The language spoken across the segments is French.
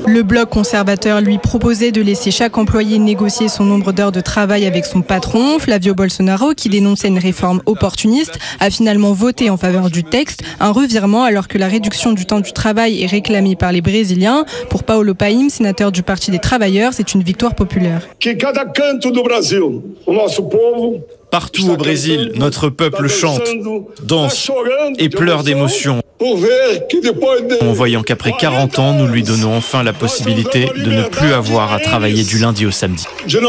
Le bloc conservateur lui proposait de laisser chaque employé négocier son nombre d'heures de travail avec son patron. Flavio Bolsonaro, qui dénonçait une réforme opportuniste, a finalement voté en faveur du texte, un revirement alors que la réduction du temps du travail est réclamée par les Brésiliens. Pour Paulo Paim, sénateur du Parti des travailleurs, c'est une victoire populaire. Partout au Brésil, notre peuple chante, danse et pleure d'émotion en voyant qu'après 40 ans, nous lui donnons enfin la possibilité de ne plus avoir à travailler du lundi au samedi.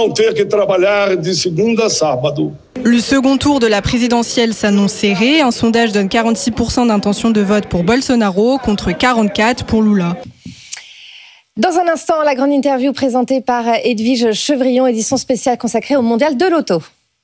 Le second tour de la présidentielle s'annonce serré. Un sondage donne 46% d'intention de vote pour Bolsonaro contre 44% pour Lula. Dans un instant, la grande interview présentée par Edwige Chevrillon, édition spéciale consacrée au Mondial de l'Auto.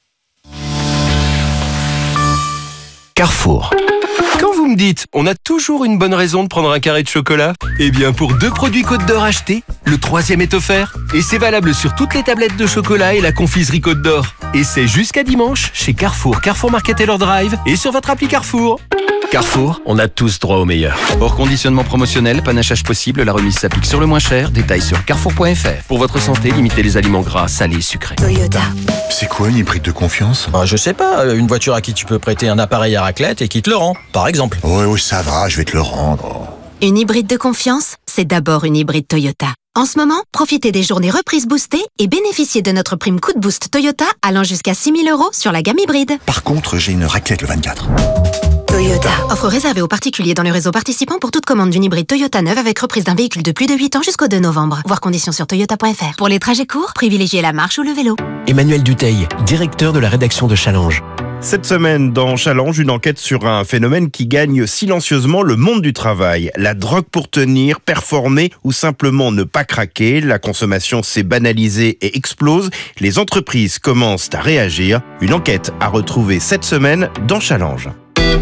Carrefour. Quand vous me dites « on a toujours une bonne raison de prendre un carré de chocolat », eh bien pour 2 produits Côte d'Or achetés, le 3e est offert. Et c'est valable sur toutes les tablettes de chocolat et la confiserie Côte d'Or. Et c'est jusqu'à dimanche chez Carrefour, Carrefour Market Taylor Drive et sur votre appli Carrefour. Carrefour, on a tous droit au meilleur. Hors conditionnement promotionnel, panachage possible, la remise s'applique sur le moins cher. Détails sur carrefour.fr. Pour votre santé, limitez les aliments gras, salés, sucrés. Toyota. C'est quoi une hybride de confiance ? Je sais pas, une voiture à qui tu peux prêter un appareil à raclette et qui te le rend, par exemple. Oui, ça va, je vais te le rendre. Une hybride de confiance, c'est d'abord une hybride Toyota. En ce moment, profitez des journées reprises boostées et bénéficiez de notre prime coup de boost Toyota allant jusqu'à 6 000 € sur la gamme hybride. Par contre, j'ai une raclette le 24. Toyota. Offre réservée aux particuliers dans le réseau participant pour toute commande d'une hybride Toyota neuve avec reprise d'un véhicule de plus de 8 ans jusqu'au 2 novembre. Voir conditions sur toyota.fr. Pour les trajets courts, privilégiez la marche ou le vélo. Emmanuel Dutheil, directeur de la rédaction de Challenge. Cette semaine, dans Challenge, une enquête sur un phénomène qui gagne silencieusement le monde du travail. La drogue pour tenir, performer ou simplement ne pas craquer. La consommation s'est banalisée et explose. Les entreprises commencent à réagir. Une enquête à retrouver cette semaine dans Challenge.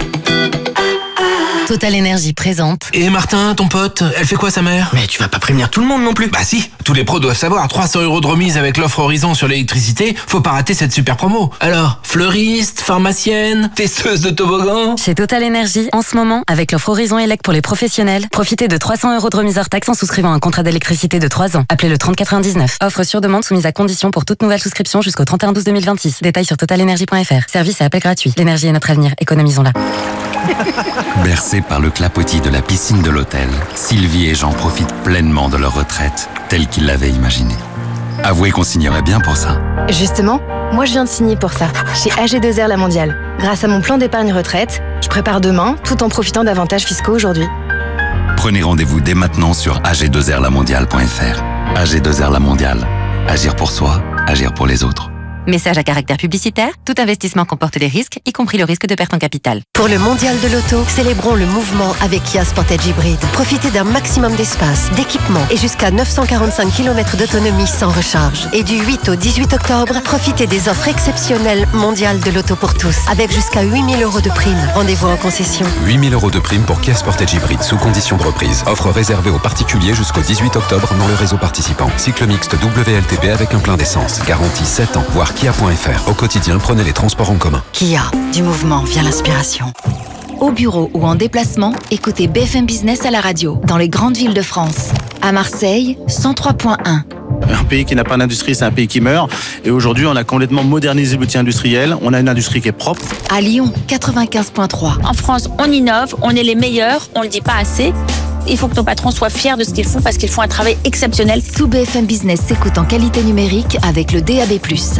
Total Énergie présente. Et Martin, ton pote, elle fait quoi sa mère ? Mais tu vas pas prévenir tout le monde non plus. Bah si, tous les pros doivent savoir, 300 € de remise avec l'offre Horizon sur l'électricité, faut pas rater cette super promo. Alors, fleuriste, pharmacienne, testeuse de toboggan. Chez Total Énergie, en ce moment, avec l'offre Horizon Elec pour les professionnels, profitez de 300 € de remise hors taxe en souscrivant un contrat d'électricité de 3 ans. Appelez le 3099. Offre sur demande soumise à condition pour toute nouvelle souscription jusqu'au 31/12/2026. Détails sur totalenergie.fr. Service et appel gratuit. L'énergie est notre avenir, économisons-la. Bercés par le clapotis de la piscine de l'hôtel, Sylvie et Jean profitent pleinement de leur retraite, telle qu'ils l'avaient imaginée. Avouez qu'on signerait bien pour ça. Justement, moi je viens de signer pour ça, chez AG2R La Mondiale. Grâce à mon plan d'épargne retraite, je prépare demain tout en profitant d'avantages fiscaux aujourd'hui. Prenez rendez-vous dès maintenant sur ag2rlamondiale.fr. AG2R La Mondiale. Agir pour soi, agir pour les autres. Message à caractère publicitaire, tout investissement comporte des risques, y compris le risque de perte en capital. Pour le Mondial de l'Auto, célébrons le mouvement avec Kia Sportage Hybrid. Profitez d'un maximum d'espace, d'équipement et jusqu'à 945 km d'autonomie sans recharge. Et du 8 au 18 octobre, profitez des offres exceptionnelles Mondial de l'Auto pour tous, avec jusqu'à 8 000 € de prime. Rendez-vous en concession. 8 000 € de prime pour Kia Sportage Hybrid sous condition de reprise. Offre réservée aux particuliers jusqu'au 18 octobre dans le réseau participant. Cycle mixte WLTP avec un plein d'essence. Garantie 7 ans, voire Kia.fr. Au quotidien, prenez les transports en commun. Kia, du mouvement vient l'inspiration. Au bureau ou en déplacement, écoutez BFM Business à la radio, dans les grandes villes de France. À Marseille, 103.1. Un pays qui n'a pas d'industrie, c'est un pays qui meurt. Et aujourd'hui, on a complètement modernisé l'outil industriel. On a une industrie qui est propre. À Lyon, 95.3. En France, on innove, on est les meilleurs, on le dit pas assez. Il faut que nos patrons soient fiers de ce qu'ils font parce qu'ils font un travail exceptionnel. Tout BFM Business s'écoute en qualité numérique avec le DAB+.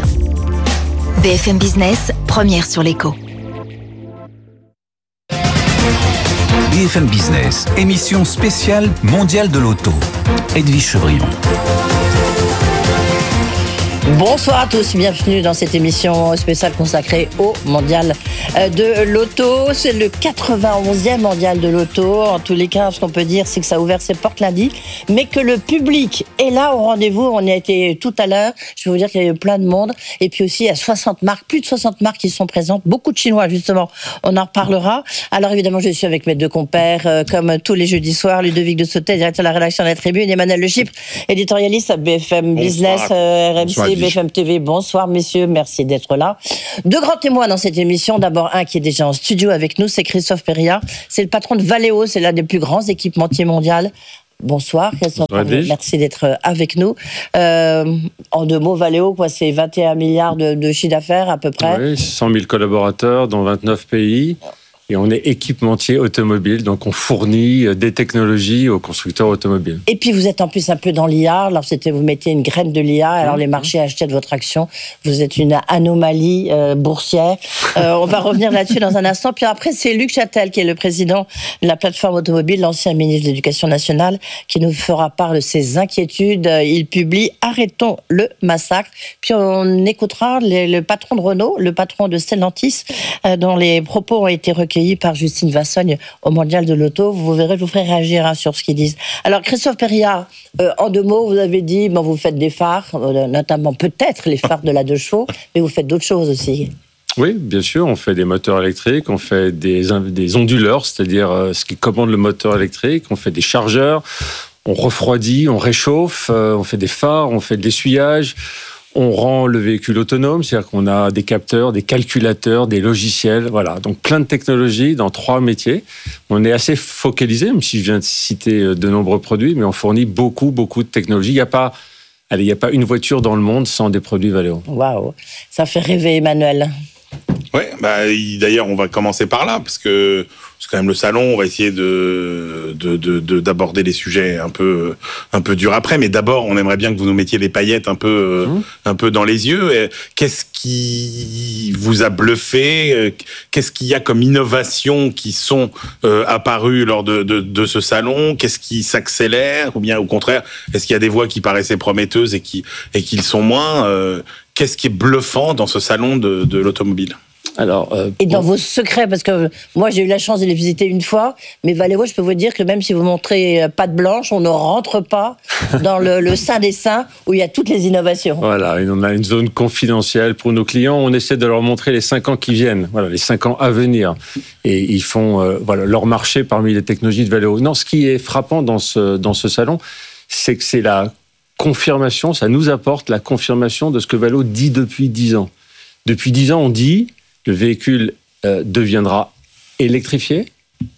BFM Business, première sur l'écho. BFM Business, émission spéciale Mondial de l'Auto. Edwige Chevrillon. Bonsoir à tous, bienvenue dans cette émission spéciale consacrée au Mondial de l'Auto. C'est le 91e Mondial de l'Auto. En tous les cas, ce qu'on peut dire, c'est que ça a ouvert ses portes lundi, mais que le public est là au rendez-vous. On y a été tout à l'heure. Je vais vous dire qu'il y a eu plein de monde. Et puis aussi, il y a 60 marques, plus de 60 marques qui sont présentes. Beaucoup de Chinois, justement. On en reparlera. Alors évidemment, je suis avec mes deux compères, comme tous les jeudis soirs. Ludovic de Sautet, directeur de la rédaction de la Tribune. Emmanuel Le Chypre, éditorialiste à BFM Business, RMC, BFM TV. Bonsoir messieurs, merci d'être là. Deux grands témoins dans cette émission. D'abord un qui est déjà en studio avec nous, c'est Christophe Péria. C'est le patron de Valeo, c'est l'un des plus grands équipementiers mondiaux. Bonsoir, Christophe. Merci d'être avec nous. En 2 mots, Valeo, c'est 21 milliards de chiffre d'affaires à peu près. Oui, 100 000 collaborateurs dans 29 pays. Et on est équipementier automobile, donc on fournit des technologies aux constructeurs automobiles. Et puis vous êt en plus un peu dans l'IA. Alors vous mettiez une graine de l'IA, alors les marchés achetaient de votre action. Vous êtes une anomalie boursière. On va revenir là-dessus dans un instant. Puis après, c'est Luc Châtel, qui est le président de la plateforme automobile, l'ancien ministre de l'Éducation nationale, qui nous fera part de ses inquiétudes. Il publie « Arrêtons le massacre ». Puis on écoutera le patron de Renault, le patron de Stellantis, dont les propos ont été recueillis par Justine Vassogne au Mondial de l'Auto. Vous verrez, je vous ferai réagir sur ce qu'ils disent. Alors, Christophe Périllat, en 2 mots, vous avez dit, vous faites des phares, notamment peut-être les phares de la 2 chevaux, mais vous faites d'autres choses aussi. Oui, bien sûr, on fait des moteurs électriques, on fait des onduleurs, c'est-à-dire ce qui commande le moteur électrique, on fait des chargeurs, on refroidit, on réchauffe, on fait des phares, on fait de l'essuyage. On rend le véhicule autonome, c'est-à-dire qu'on a des capteurs, des calculateurs, des logiciels, voilà. Donc plein de technologies dans 3 métiers. On est assez focalisé, même si je viens de citer de nombreux produits, mais on fournit beaucoup de technologies. Il n'y a pas une voiture dans le monde sans des produits Valeo. Waouh, ça fait rêver, Emmanuel. Oui, d'ailleurs, on va commencer par là, parce que c'est quand même le salon, on va essayer d'aborder les sujets un peu durs après, mais d'abord, on aimerait bien que vous nous mettiez des paillettes un peu dans les yeux. Qu'est-ce qui vous a bluffé? Qu'est-ce qu'il y a comme innovations qui sont apparues lors de ce salon? Qu'est-ce qui s'accélère? Ou bien, au contraire, est-ce qu'il y a des voies qui paraissaient prometteuses et qui le sont moins? Qu'est-ce qui est bluffant dans ce salon de l'automobile? Alors, et dans vos secrets, parce que moi j'ai eu la chance de les visiter une fois, mais Valeo, je peux vous dire que même si vous montrez patte blanche, on ne rentre pas dans le sein des saints où il y a toutes les innovations. Voilà, et on a une zone confidentielle pour nos clients. On essaie de leur montrer les 5 ans qui viennent, voilà, les 5 ans à venir, et ils font leur marché parmi les technologies de Valeo. Non, ce qui est frappant dans ce salon, c'est que c'est la confirmation, ça nous apporte la confirmation de ce que Valeo dit depuis 10 ans. Depuis 10 ans, on dit le véhicule deviendra électrifié,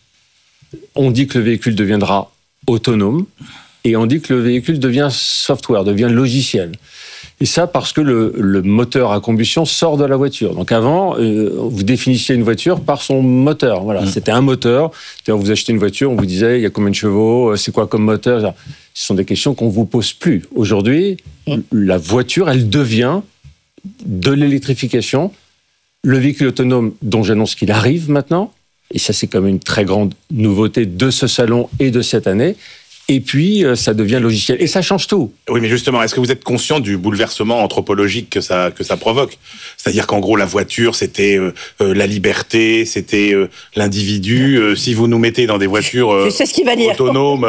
on dit que le véhicule deviendra autonome, et on dit que le véhicule devient software, devient logiciel. Et ça parce que le moteur à combustion sort de la voiture. Donc avant, vous définissiez une voiture par son moteur. Voilà, c'était un moteur. D'ailleurs, vous achetez une voiture, on vous disait, il y a combien de chevaux, c'est quoi comme moteur? Ce sont des questions qu'on ne vous pose plus. Aujourd'hui, la voiture, elle devient de l'électrification. Le véhicule autonome dont j'annonce qu'il arrive maintenant, et ça c'est comme une très grande nouveauté de ce salon et de cette année, et puis ça devient logiciel. Et ça change tout. Oui, mais justement, est-ce que vous êtes conscient du bouleversement anthropologique que ça provoque? C'est-à-dire qu'en gros, la voiture, c'était la liberté, c'était l'individu. Si vous nous mettez dans des voitures je sais ce qu'il va dire. Autonomes...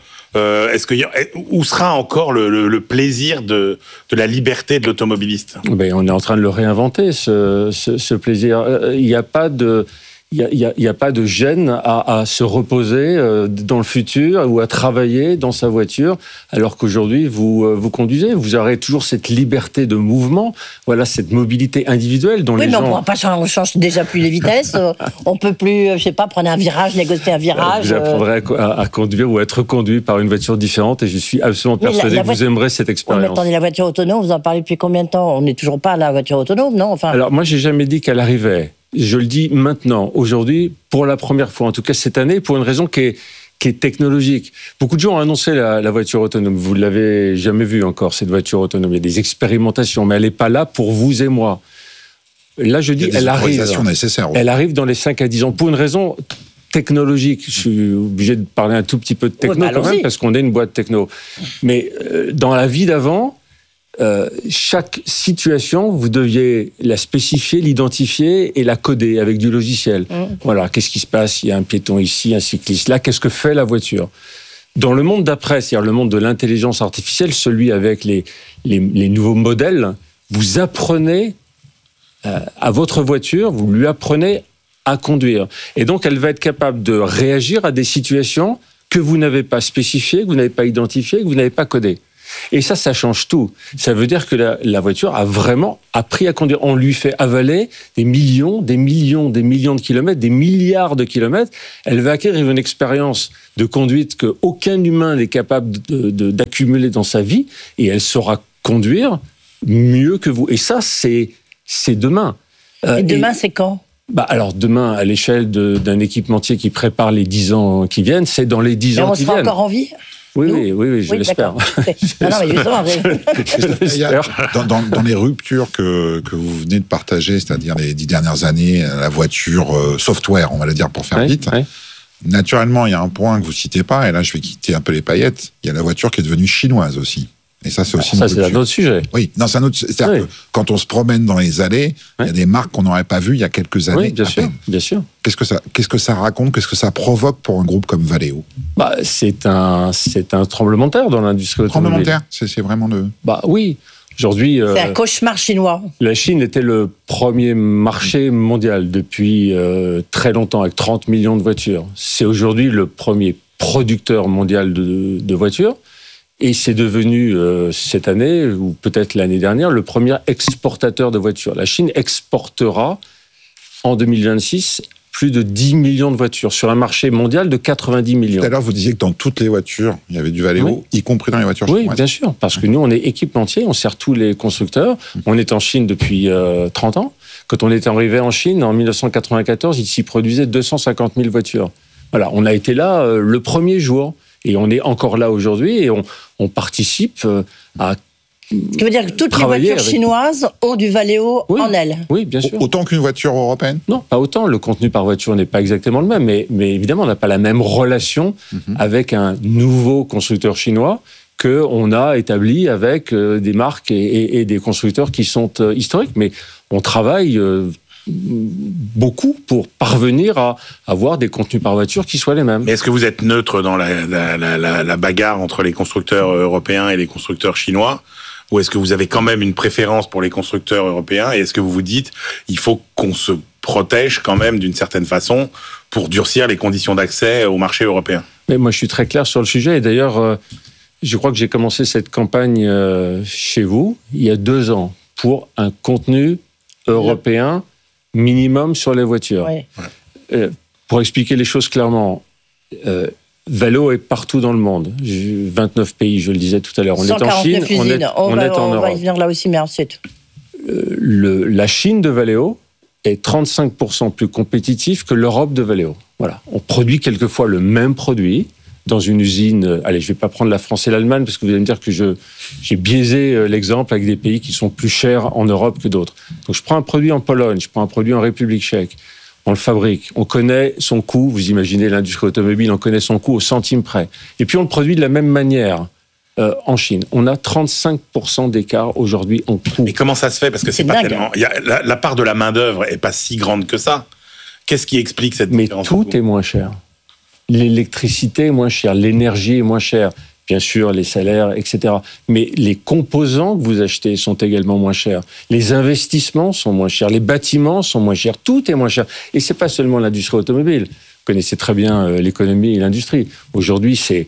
où sera encore le plaisir de la liberté de l'automobiliste? On est en train de le réinventer, ce plaisir. Il n'y a pas de... Il n'y a pas de gêne à se reposer dans le futur ou à travailler dans sa voiture, alors qu'aujourd'hui, vous conduisez. Vous aurez toujours cette liberté de mouvement, voilà, cette mobilité individuelle dont les gens... Oui, mais on change déjà plus les vitesses. On peut plus, je sais pas, prendre un virage, négocier un virage. Vous apprendrez à conduire ou à être conduit par une voiture différente, et je suis absolument persuadé que vous aimerez cette expérience. Mais attendez, la voiture autonome, vous en parlez depuis combien de temps? On n'est toujours pas à la voiture autonome, non? Alors, moi, j'ai jamais dit qu'elle arrivait. Je le dis maintenant, aujourd'hui, pour la première fois, en tout cas cette année, pour une raison qui est technologique. Beaucoup de gens ont annoncé la voiture autonome. Vous ne l'avez jamais vue encore, cette voiture autonome. Il y a des expérimentations, mais elle n'est pas là pour vous et moi. Là, je dis, elle arrive. Nécessaires, oui. Elle arrive dans les 5 à 10 ans. Pour une raison technologique, je suis obligé de parler un tout petit peu de techno quand même, parce qu'on est une boîte techno. Mais dans la vie d'avant, chaque situation, vous deviez la spécifier, l'identifier et la coder avec du logiciel. Voilà, qu'est-ce qui se passe? Il y a un piéton ici, un cycliste là. Qu'est-ce que fait la voiture? Dans le monde d'après, c'est-à-dire le monde de l'intelligence artificielle, celui avec les nouveaux modèles, vous apprenez à votre voiture, vous lui apprenez à conduire. Et donc, elle va être capable de réagir à des situations que vous n'avez pas spécifiées, que vous n'avez pas identifiées, que vous n'avez pas codées. Et ça change tout. Ça veut dire que la voiture a vraiment appris à conduire. On lui fait avaler des millions de kilomètres, des milliards de kilomètres. Elle va acquérir une expérience de conduite qu'aucun humain n'est capable d'accumuler dans sa vie, et elle saura conduire mieux que vous. Et ça, c'est demain. Et demain, c'est quand ? Alors demain, à l'échelle d'un équipementier qui prépare les 10 ans qui viennent, c'est dans les 10 ans qui viennent. On sera encore en vie ? Oui, je l'espère. Non, mais justement, dans les ruptures que vous venez de partager, c'est-à-dire les 10 dernières années, la voiture software, on va le dire pour faire vite, naturellement, il y a un point que vous citez pas, et là, je vais quitter un peu les paillettes, il y a la voiture qui est devenue chinoise aussi. Et ça, c'est aussi c'est un autre sujet. Oui, non, c'est un autre. C'est-à-dire que quand on se promène dans les allées, il y a des marques qu'on n'aurait pas vues il y a quelques années. Oui, bien sûr. Qu'est-ce que ça raconte ? Qu'est-ce que ça provoque pour un groupe comme Valeo ? C'est un tremblement de terre dans l'industrie automobile. Tremblement de terre, c'est vraiment le. Oui. Aujourd'hui, c'est un cauchemar chinois. La Chine était le premier marché mondial depuis très longtemps, avec 30 millions de voitures. C'est aujourd'hui le premier producteur mondial de voitures. Et c'est devenu, cette année, ou peut-être l'année dernière, le premier exportateur de voitures. La Chine exportera, en 2026, plus de 10 millions de voitures, sur un marché mondial de 90 millions. Tout à l'heure, vous disiez que dans toutes les voitures, il y avait du Valeo, y compris dans les voitures chinoises. Oui, bien sûr, parce que nous, on est équipementiers, on sert tous les constructeurs. On est en Chine depuis 30 ans. Quand on est arrivé en Chine, en 1994, il s'y produisait 250 000 voitures. Voilà, on a été là le premier jour. Et on est encore là aujourd'hui et on participe à. Ce qui veut dire que toutes les voitures chinoises ont du Valeo en elles. Oui, bien sûr. Autant qu'une voiture européenne ? Non, pas autant. Le contenu par voiture n'est pas exactement le même, mais évidemment, on n'a pas la même relation avec un nouveau constructeur chinois qu'on a établi avec des marques et des constructeurs qui sont historiques. Mais on travaille beaucoup pour parvenir à avoir des contenus par voiture qui soient les mêmes. Mais est-ce que vous êtes neutre dans la bagarre entre les constructeurs européens et les constructeurs chinois ? Ou est-ce que vous avez quand même une préférence pour les constructeurs européens ? Et est-ce que vous vous dites, il faut qu'on se protège quand même d'une certaine façon pour durcir les conditions d'accès au marché européen ? Mais moi, je suis très clair sur le sujet. Et d'ailleurs, je crois que j'ai commencé cette campagne chez vous il y a 2 ans pour un contenu européen minimum sur les voitures. Pour expliquer les choses clairement, Valeo est partout dans le monde. 29 pays, je le disais tout à l'heure. On est en Chine, on est en Europe. On va y venir là aussi, mais ensuite. La Chine de Valeo est 35% plus compétitive que l'Europe de Valeo. Voilà. On produit quelquefois le même produit dans une usine. Allez, je ne vais pas prendre la France et l'Allemagne parce que vous allez me dire que j'ai biaisé l'exemple avec des pays qui sont plus chers en Europe que d'autres. Donc je prends un produit en Pologne, je prends un produit en République tchèque. On le fabrique, on connaît son coût, vous imaginez l'industrie automobile, on connaît son coût au centime près. Et puis on le produit de la même manière en Chine. On a 35% d'écart aujourd'hui en coût. Mais comment ça se fait ? Parce que c'est pas tellement. La part de la main-d'œuvre est pas si grande que ça. Qu'est-ce qui explique cette différence ? Mais tout est moins cher. L'électricité est moins chère, l'énergie est moins chère. Bien sûr, les salaires, etc. Mais les composants que vous achetez sont également moins chers. Les investissements sont moins chers. Les bâtiments sont moins chers. Tout est moins cher. Et c'est pas seulement l'industrie automobile. Vous connaissez très bien l'économie et l'industrie. Aujourd'hui, c'est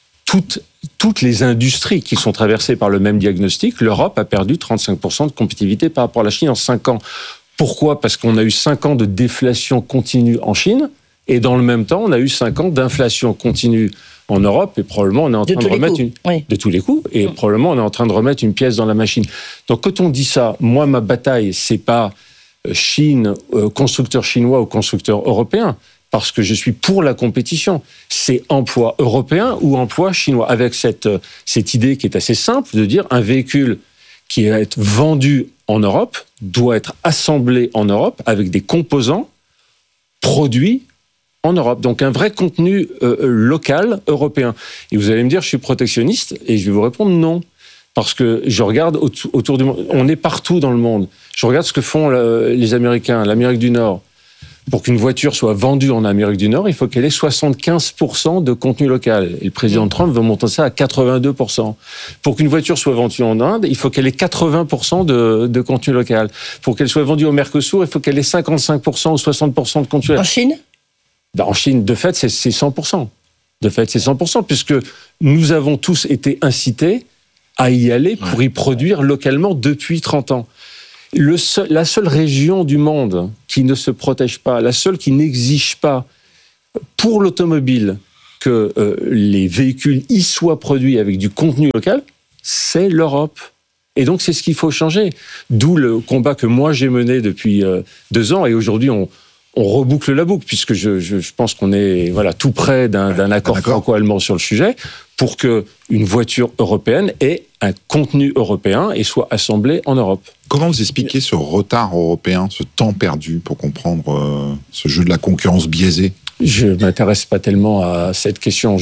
toutes les industries qui sont traversées par le même diagnostic. L'Europe a perdu 35% de compétitivité par rapport à la Chine en 5 ans. Pourquoi ? Parce qu'on a eu 5 ans de déflation continue en Chine. Et dans le même temps, on a eu 5 ans d'inflation continue en Europe, et probablement on est en train de remettre de tous les coups, et probablement on est en train de remettre une pièce dans la machine. Donc quand on dit ça, moi ma bataille, c'est pas Chine, constructeur chinois ou constructeur européen, parce que je suis pour la compétition. C'est emploi européen ou emploi chinois, avec cette idée qui est assez simple de dire un véhicule qui va être vendu en Europe doit être assemblé en Europe avec des composants produits en Europe. Donc un vrai contenu local, européen. Et vous allez me dire, je suis protectionniste, et je vais vous répondre non. Parce que je regarde autour du monde, on est partout dans le monde. Je regarde ce que font les Américains, l'Amérique du Nord. Pour qu'une voiture soit vendue en Amérique du Nord, il faut qu'elle ait 75% de contenu local. Et le président Trump veut monter ça à 82%. Pour qu'une voiture soit vendue en Inde, il faut qu'elle ait 80% de contenu local. Pour qu'elle soit vendue au Mercosur, il faut qu'elle ait 55% ou 60% de contenu local. En Chine ? En Chine, de fait, c'est 100%. De fait, c'est 100%, puisque nous avons tous été incités à y aller pour y produire localement depuis 30 ans. La seule région du monde qui ne se protège pas, la seule qui n'exige pas pour l'automobile que les véhicules y soient produits avec du contenu local, c'est l'Europe. Et donc, c'est ce qu'il faut changer. D'où le combat que moi, j'ai mené depuis 2 ans. Et aujourd'hui, on reboucle la boucle, puisque je pense qu'on est tout près d'un accord franco-allemand sur le sujet, pour qu'une voiture européenne ait un contenu européen et soit assemblée en Europe. Comment vous expliquez ce retard européen, ce temps perdu pour comprendre ce jeu de la concurrence biaisée ? Je ne m'intéresse pas tellement à cette question.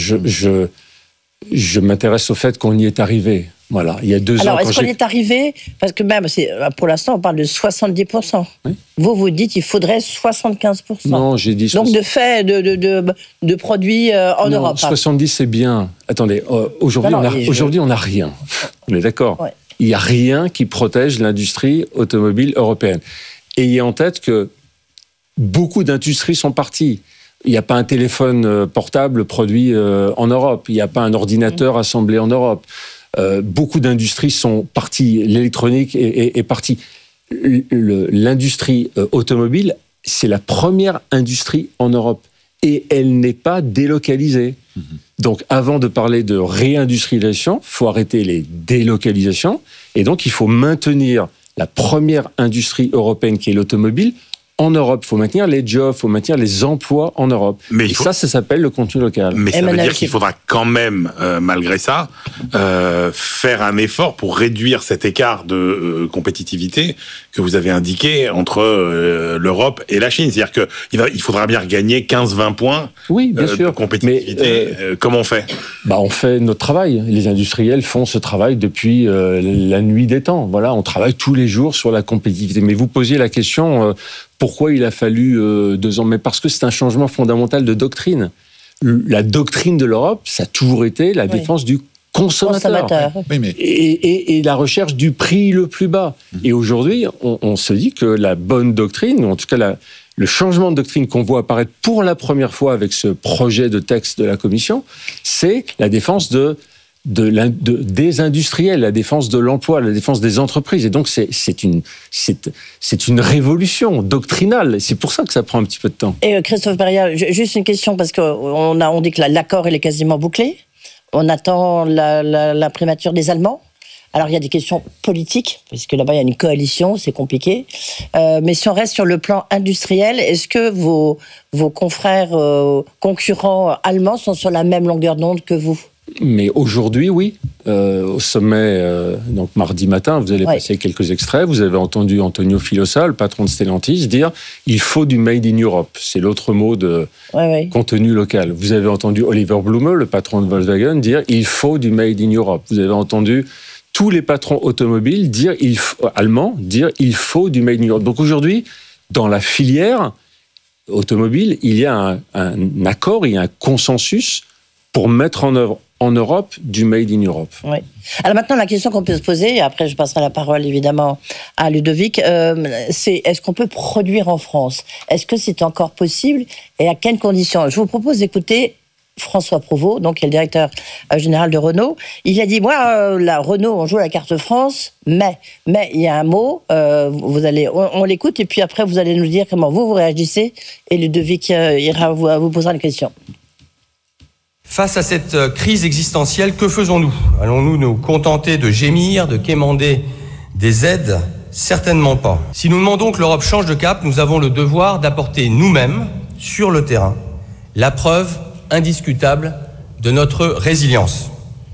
Je m'intéresse au fait qu'on y est arrivé. Voilà, il y a 2 ans. Alors, est-ce qu'on y est arrivé ? Parce que même, pour l'instant, on parle de 70%. Oui. Vous dites qu'il faudrait 75%. Non, j'ai dit... Donc, de fait, de produits en Europe. 70, c'est bien. Attendez, aujourd'hui, on n'a rien. On est d'accord ? Ouais. Il n'y a rien qui protège l'industrie automobile européenne. Ayez en tête que beaucoup d'industries sont parties. Il n'y a pas un téléphone portable produit en Europe. Il n'y a pas un ordinateur assemblé en Europe. Beaucoup d'industries sont parties. L'électronique est partie. L'industrie automobile, c'est la première industrie en Europe. Et elle n'est pas délocalisée. Donc, avant de parler de réindustrialisation, il faut arrêter les délocalisations. Et donc, il faut maintenir la première industrie européenne qui est l'automobile en Europe. Il faut maintenir les jobs, il faut maintenir les emplois en Europe. Ça s'appelle le contenu local. Mais ça veut dire qu'il faudra quand même, malgré ça, faire un effort pour réduire cet écart de compétitivité que vous avez indiqué entre l'Europe et la Chine. C'est-à-dire qu'il faudra bien gagner 15-20 points de compétitivité. Mais, comment on fait ? On fait notre travail. Les industriels font ce travail depuis la nuit des temps. Voilà, on travaille tous les jours sur la compétitivité. Mais vous posiez la question... Pourquoi il a fallu 2 ans ? Mais parce que c'est un changement fondamental de doctrine. La doctrine de l'Europe, ça a toujours été la défense du consommateur. Oui, et la recherche du prix le plus bas. Et aujourd'hui, on se dit que la bonne doctrine, ou en tout cas le changement de doctrine qu'on voit apparaître pour la première fois avec ce projet de texte de la Commission, c'est la défense des industriels, la défense de l'emploi, la défense des entreprises. Et donc, c'est une révolution doctrinale. Et c'est pour ça que ça prend un petit peu de temps. Et Christophe Béria, juste une question, parce qu'on dit que l'accord, il est quasiment bouclé. On attend la primature des Allemands. Alors, il y a des questions politiques, parce que là-bas, il y a une coalition, c'est compliqué. Mais si on reste sur le plan industriel, est-ce que vos confrères concurrents allemands sont sur la même longueur d'onde que vous ? Mais aujourd'hui, oui. Au sommet, donc mardi matin, vous allez passer quelques extraits. Vous avez entendu Antonio Filosa, le patron de Stellantis, dire « il faut du Made in Europe ». C'est l'autre mot de contenu local. Vous avez entendu Oliver Blume, le patron de Volkswagen, dire « il faut du Made in Europe ». Vous avez entendu tous les patrons automobiles allemands dire « il faut du Made in Europe ». Donc aujourd'hui, dans la filière automobile, il y a un accord, il y a un consensus pour mettre en œuvre en Europe du Made in Europe. Oui. Alors maintenant, la question qu'on peut se poser, et après je passerai la parole évidemment à Ludovic, c'est est-ce qu'on peut produire en France ? Est-ce que c'est encore possible et à quelles conditions ? Je vous propose d'écouter François Provost, donc qui est le directeur général de Renault. Il a dit, moi, la Renault, on joue à la carte France, mais il y a un mot, on l'écoute et puis après vous allez nous dire comment vous réagissez et Ludovic vous posera une question. Face à cette crise existentielle, que faisons-nous ? Allons-nous nous contenter de gémir, de quémander des aides ? Certainement pas. Si nous demandons que l'Europe change de cap, nous avons le devoir d'apporter nous-mêmes, sur le terrain, la preuve indiscutable de notre résilience.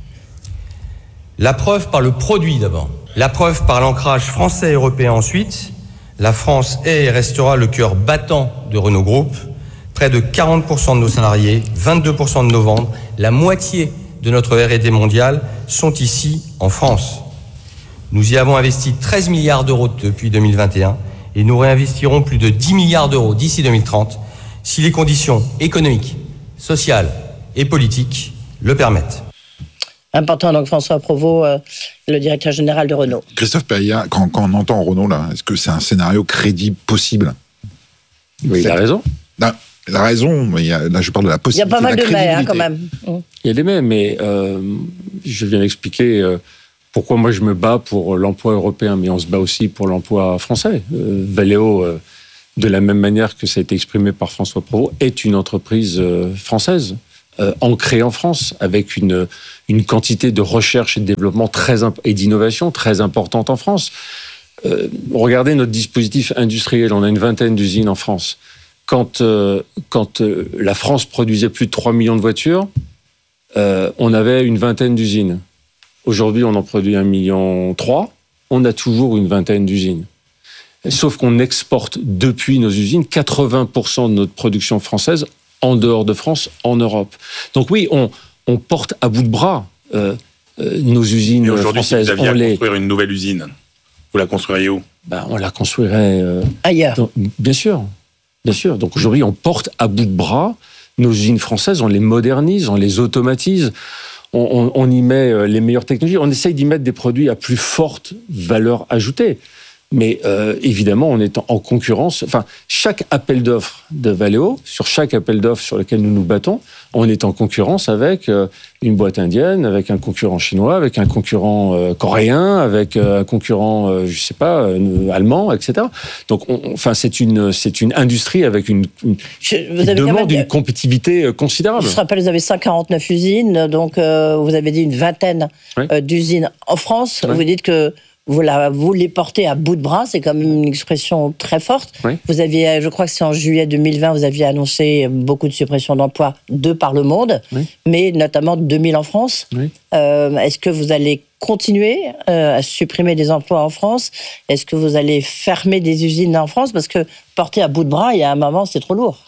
La preuve par le produit d'abord. La preuve par l'ancrage français et européen ensuite. La France est et restera le cœur battant de Renault Group. Près de 40% de nos salariés, 22% de nos ventes, la moitié de notre R&D mondial sont ici en France. Nous y avons investi 13 milliards d'euros depuis 2021 et nous réinvestirons plus de 10 milliards d'euros d'ici 2030 si les conditions économiques, sociales et politiques le permettent. Important, donc François Provost, le directeur général de Renault. Christophe Béria, quand on entend Renault, là, est-ce que c'est un scénario crédible possible ? Oui, il a raison. Non, la raison, mais là je parle de la possibilité. Il y a pas mal de mais quand même. Il y a des mais je viens d'expliquer pourquoi moi je me bats pour l'emploi européen, mais on se bat aussi pour l'emploi français. Valeo, de la même manière que ça a été exprimé par François Provost, est une entreprise française, ancrée en France, avec une quantité de recherche et de développement et d'innovation très importante en France. Regardez notre dispositif industriel, on a une vingtaine d'usines en France. Quand la France produisait plus de 3 millions de voitures, on avait une vingtaine d'usines. Aujourd'hui, on en produit 1,3 million. On a toujours une vingtaine d'usines. Sauf qu'on exporte depuis nos usines 80% de notre production française en dehors de France, en Europe. Donc oui, on porte à bout de bras nos usines françaises. Et aujourd'hui, si vous aviez à construire une nouvelle usine, vous la construiriez où ? On la construirait... ailleurs. Bien sûr. Donc aujourd'hui, on porte à bout de bras nos usines françaises, on les modernise, on les automatise, on y met les meilleures technologies, on essaye d'y mettre des produits à plus forte valeur ajoutée. Mais évidemment, on est en concurrence. Enfin, chaque appel d'offres de Valeo, sur chaque appel d'offres sur lequel nous nous battons, on est en concurrence avec une boîte indienne, avec un concurrent chinois, avec un concurrent coréen, avec un concurrent, allemand, etc. Donc, c'est une industrie avec qui demande une compétitivité considérable. Je rappelle, vous avez 149 usines, donc vous avez dit une vingtaine d'usines en France. Oui. Vous dites que vous les portez à bout de bras, c'est quand même une expression très forte. Oui. Vous aviez, je crois que c'est en juillet 2020, vous aviez annoncé beaucoup de suppressions d'emplois de par le monde, mais notamment 2000 en France. Oui. Est-ce que vous allez continuer à supprimer des emplois en France ? Est-ce que vous allez fermer des usines en France ? Parce que porter à bout de bras, il y a un moment, c'est trop lourd.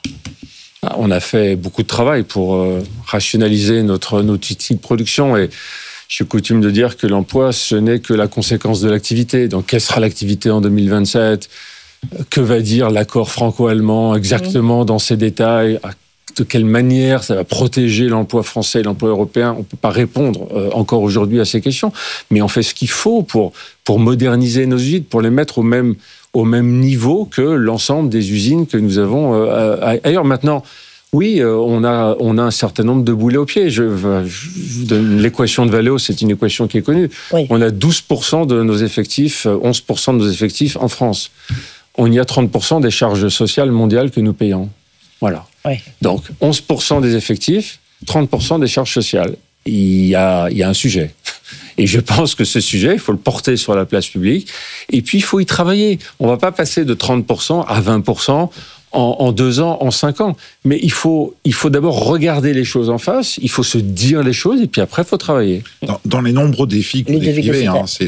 On a fait beaucoup de travail pour rationaliser notre outil de production et j'ai coutume de dire que l'emploi, ce n'est que la conséquence de l'activité. Donc, quelle sera l'activité en 2027 ? Que va dire l'accord franco-allemand exactement dans ses détails ? De quelle manière ça va protéger l'emploi français et l'emploi européen ? On ne peut pas répondre encore aujourd'hui à ces questions. Mais on fait ce qu'il faut pour moderniser nos usines, pour les mettre au même niveau que l'ensemble des usines que nous avons ailleurs. Maintenant, oui, on a un certain nombre de boulets aux pieds. Je vous donne l'équation de Valeo, c'est une équation qui est connue. Oui. On a 12% de nos effectifs, 11% de nos effectifs en France. On y a 30% des charges sociales mondiales que nous payons. Voilà. Oui. Donc, 11% des effectifs, 30% des charges sociales. Il y a un sujet. Et je pense que ce sujet, il faut le porter sur la place publique. Et puis, il faut y travailler. On ne va pas passer de 30% à 20%. En 2 ans, en 5 ans. Mais il faut d'abord regarder les choses en face, il faut se dire les choses, et puis après, il faut travailler. Dans les nombreux défis que vous décrivez,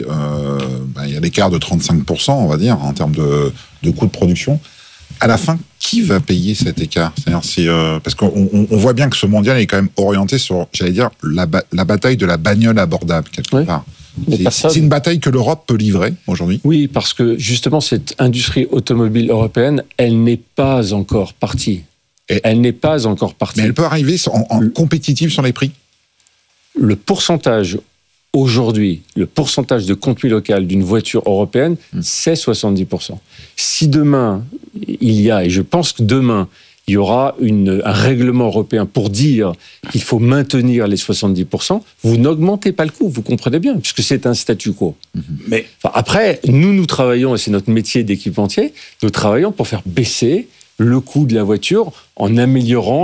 il y a l'écart de 35%, on va dire, en termes de coûts de production. À la fin, qui va payer cet écart ? C'est-à-dire, parce qu'on voit bien que ce mondial est quand même orienté sur, j'allais dire, la bataille de la bagnole abordable, quelque part. C'est une bataille que l'Europe peut livrer aujourd'hui ? Oui, parce que justement, cette industrie automobile européenne, elle n'est pas encore partie. Mais elle peut arriver en compétitive sur les prix ? Le pourcentage aujourd'hui, le pourcentage de contenu local d'une voiture européenne, c'est 70%. Si demain, et je pense que demain, il y aura un règlement européen pour dire qu'il faut maintenir les 70%, vous n'augmentez pas le coût, vous comprenez bien, puisque c'est un statu quo. Mais après, nous travaillons, et c'est notre métier d'équipementier, nous travaillons pour faire baisser le coût de la voiture en améliorant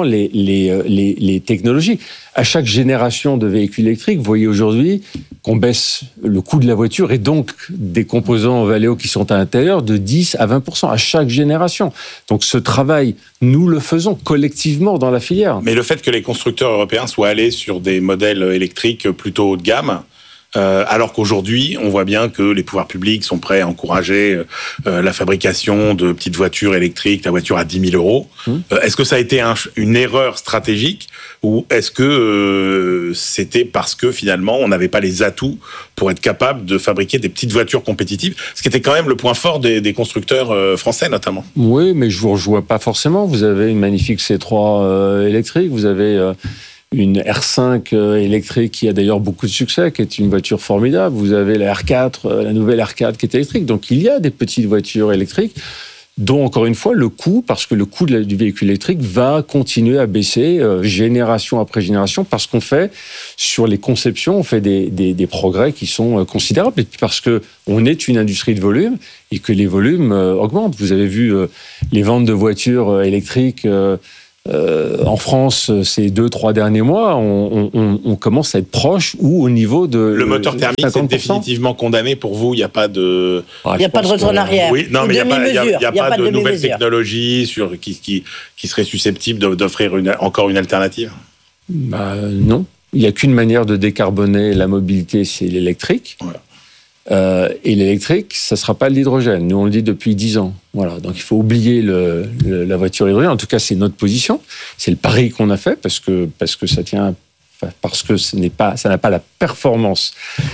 les technologies. À chaque génération de véhicules électriques, vous voyez aujourd'hui qu'on baisse le coût de la voiture et donc des composants Valeo qui sont à l'intérieur de 10 à 20% à chaque génération. Donc ce travail, nous le faisons collectivement dans la filière. Mais le fait que les constructeurs européens soient allés sur des modèles électriques plutôt haut de gamme, alors qu'aujourd'hui, on voit bien que les pouvoirs publics sont prêts à encourager la fabrication de petites voitures électriques, la voiture à 10 000 euros. Est-ce que ça a été une erreur stratégique ou est-ce que c'était parce que finalement, on n'avait pas les atouts pour être capable de fabriquer des petites voitures compétitives, ce qui était quand même le point fort des constructeurs français notamment ? Oui, mais je ne vous rejoins pas forcément. Vous avez une magnifique C3 électrique, vous avez... une R5 électrique qui a d'ailleurs beaucoup de succès, qui est une voiture formidable. Vous avez la R4, la nouvelle R4 qui est électrique. Donc il y a des petites voitures électriques. dont, encore une fois, le coût, parce que le coût du véhicule électrique va continuer à baisser génération après génération, parce qu'on fait, sur les conceptions, on fait des progrès qui sont considérables, et puis parce qu'on est une industrie de volume, et que les volumes augmentent. Vous avez vu les ventes de voitures électriques en France, ces 2-3 derniers mois, on commence à être proche ou au niveau de... Le moteur thermique, 50%. C'est définitivement condamné pour vous. Il n'y a pas de... Il n'y a pas de retour en arrière. Oui, non, mais il n'y a pas de nouvelles technologies qui seraient susceptibles d'offrir encore une alternative. Non. Il n'y a qu'une manière de décarboner la mobilité, c'est l'électrique. Ouais. Et l'électrique, ça ne sera pas l'hydrogène. Nous, on le dit depuis 10 ans. Voilà. Donc, il faut oublier la voiture hydrogène. En tout cas, c'est notre position. C'est le pari qu'on a fait parce que ça n'a pas la performance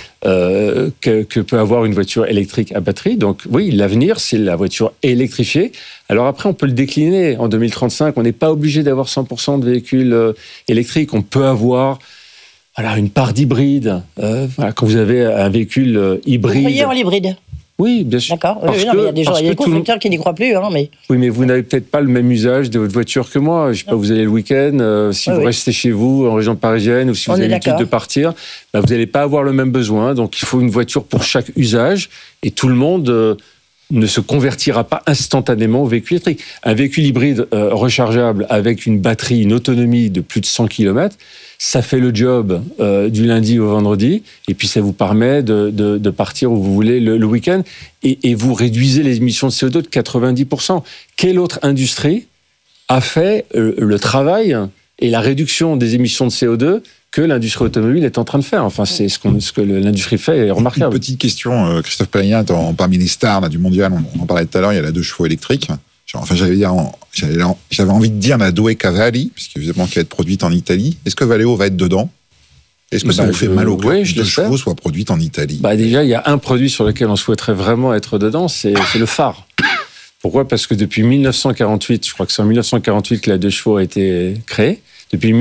que peut avoir une voiture électrique à batterie. Donc, oui, l'avenir, c'est la voiture électrifiée. Alors après, on peut le décliner. En 2035, on n'est pas obligé d'avoir 100% de véhicules électriques. On peut avoir une part d'hybride. Quand vous avez un véhicule hybride... Vous croyez en l'hybride ? Oui, bien sûr. D'accord. Il y a des constructeurs qui n'y croient plus. Mais... Oui, mais vous n'avez peut-être pas le même usage de votre voiture que moi. Je sais pas, vous allez le week-end, si vous restez chez vous, en région parisienne, ou si vous avez l'habitude de partir, vous n'allez pas avoir le même besoin. Donc, il faut une voiture pour chaque usage. Et tout le monde... ne se convertira pas instantanément au véhicule électrique. Un véhicule hybride rechargeable avec une batterie, une autonomie de plus de 100 km, ça fait le job du lundi au vendredi, et puis ça vous permet de partir où vous voulez le week-end, et vous réduisez les émissions de CO2 de 90%. Quelle autre industrie a fait le travail et la réduction des émissions de CO2 que l'industrie automobile est en train de faire? Enfin, c'est ce que l'industrie fait est remarquable. Une petite question, Christophe Périllat, parmi les stars du mondial, on en parlait tout à l'heure, il y a la 2 chevaux électrique. Enfin, j'avais envie de dire la Due Cavalli, puisque évidemment qu'elle va être produite en Italie. Est-ce que Valeo va être dedans? Est-ce que ça vous fait mal au cœur que les 2 chevaux soient produites en Italie? Déjà, il y a un produit sur lequel on souhaiterait vraiment être dedans, c'est le phare. Pourquoi? Parce que depuis 1948, je crois que c'est en 1948 que la 2 chevaux a été créée. Depuis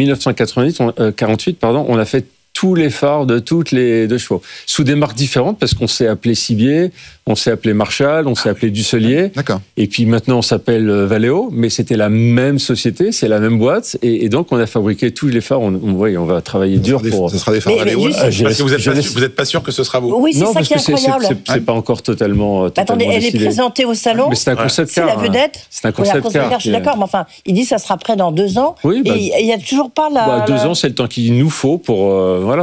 1948, on a fait tous les phares de toutes les 2 chevaux, sous des marques différentes, parce qu'on s'est appelé Cibier, on s'est appelé Marshall, on s'est appelé Dusselier, et puis maintenant on s'appelle Valeo, mais c'était la même société, c'est la même boîte, et donc on a fabriqué tous les phares. On va travailler dur pour... Ce sera des phares Valeo. Parce que vous n'êtes pas sûr que ce sera vous. Oui, c'est ça qui est incroyable. C'est pas encore totalement Attendez, elle est présentée au salon. Mais c'est un concept car. C'est la vedette. C'est un concept car. Je suis d'accord, mais enfin, il dit que ça sera prêt dans 2 ans. Oui, et il n'y a toujours pas la... 2 ans, c'est le temps qu'il nous faut pour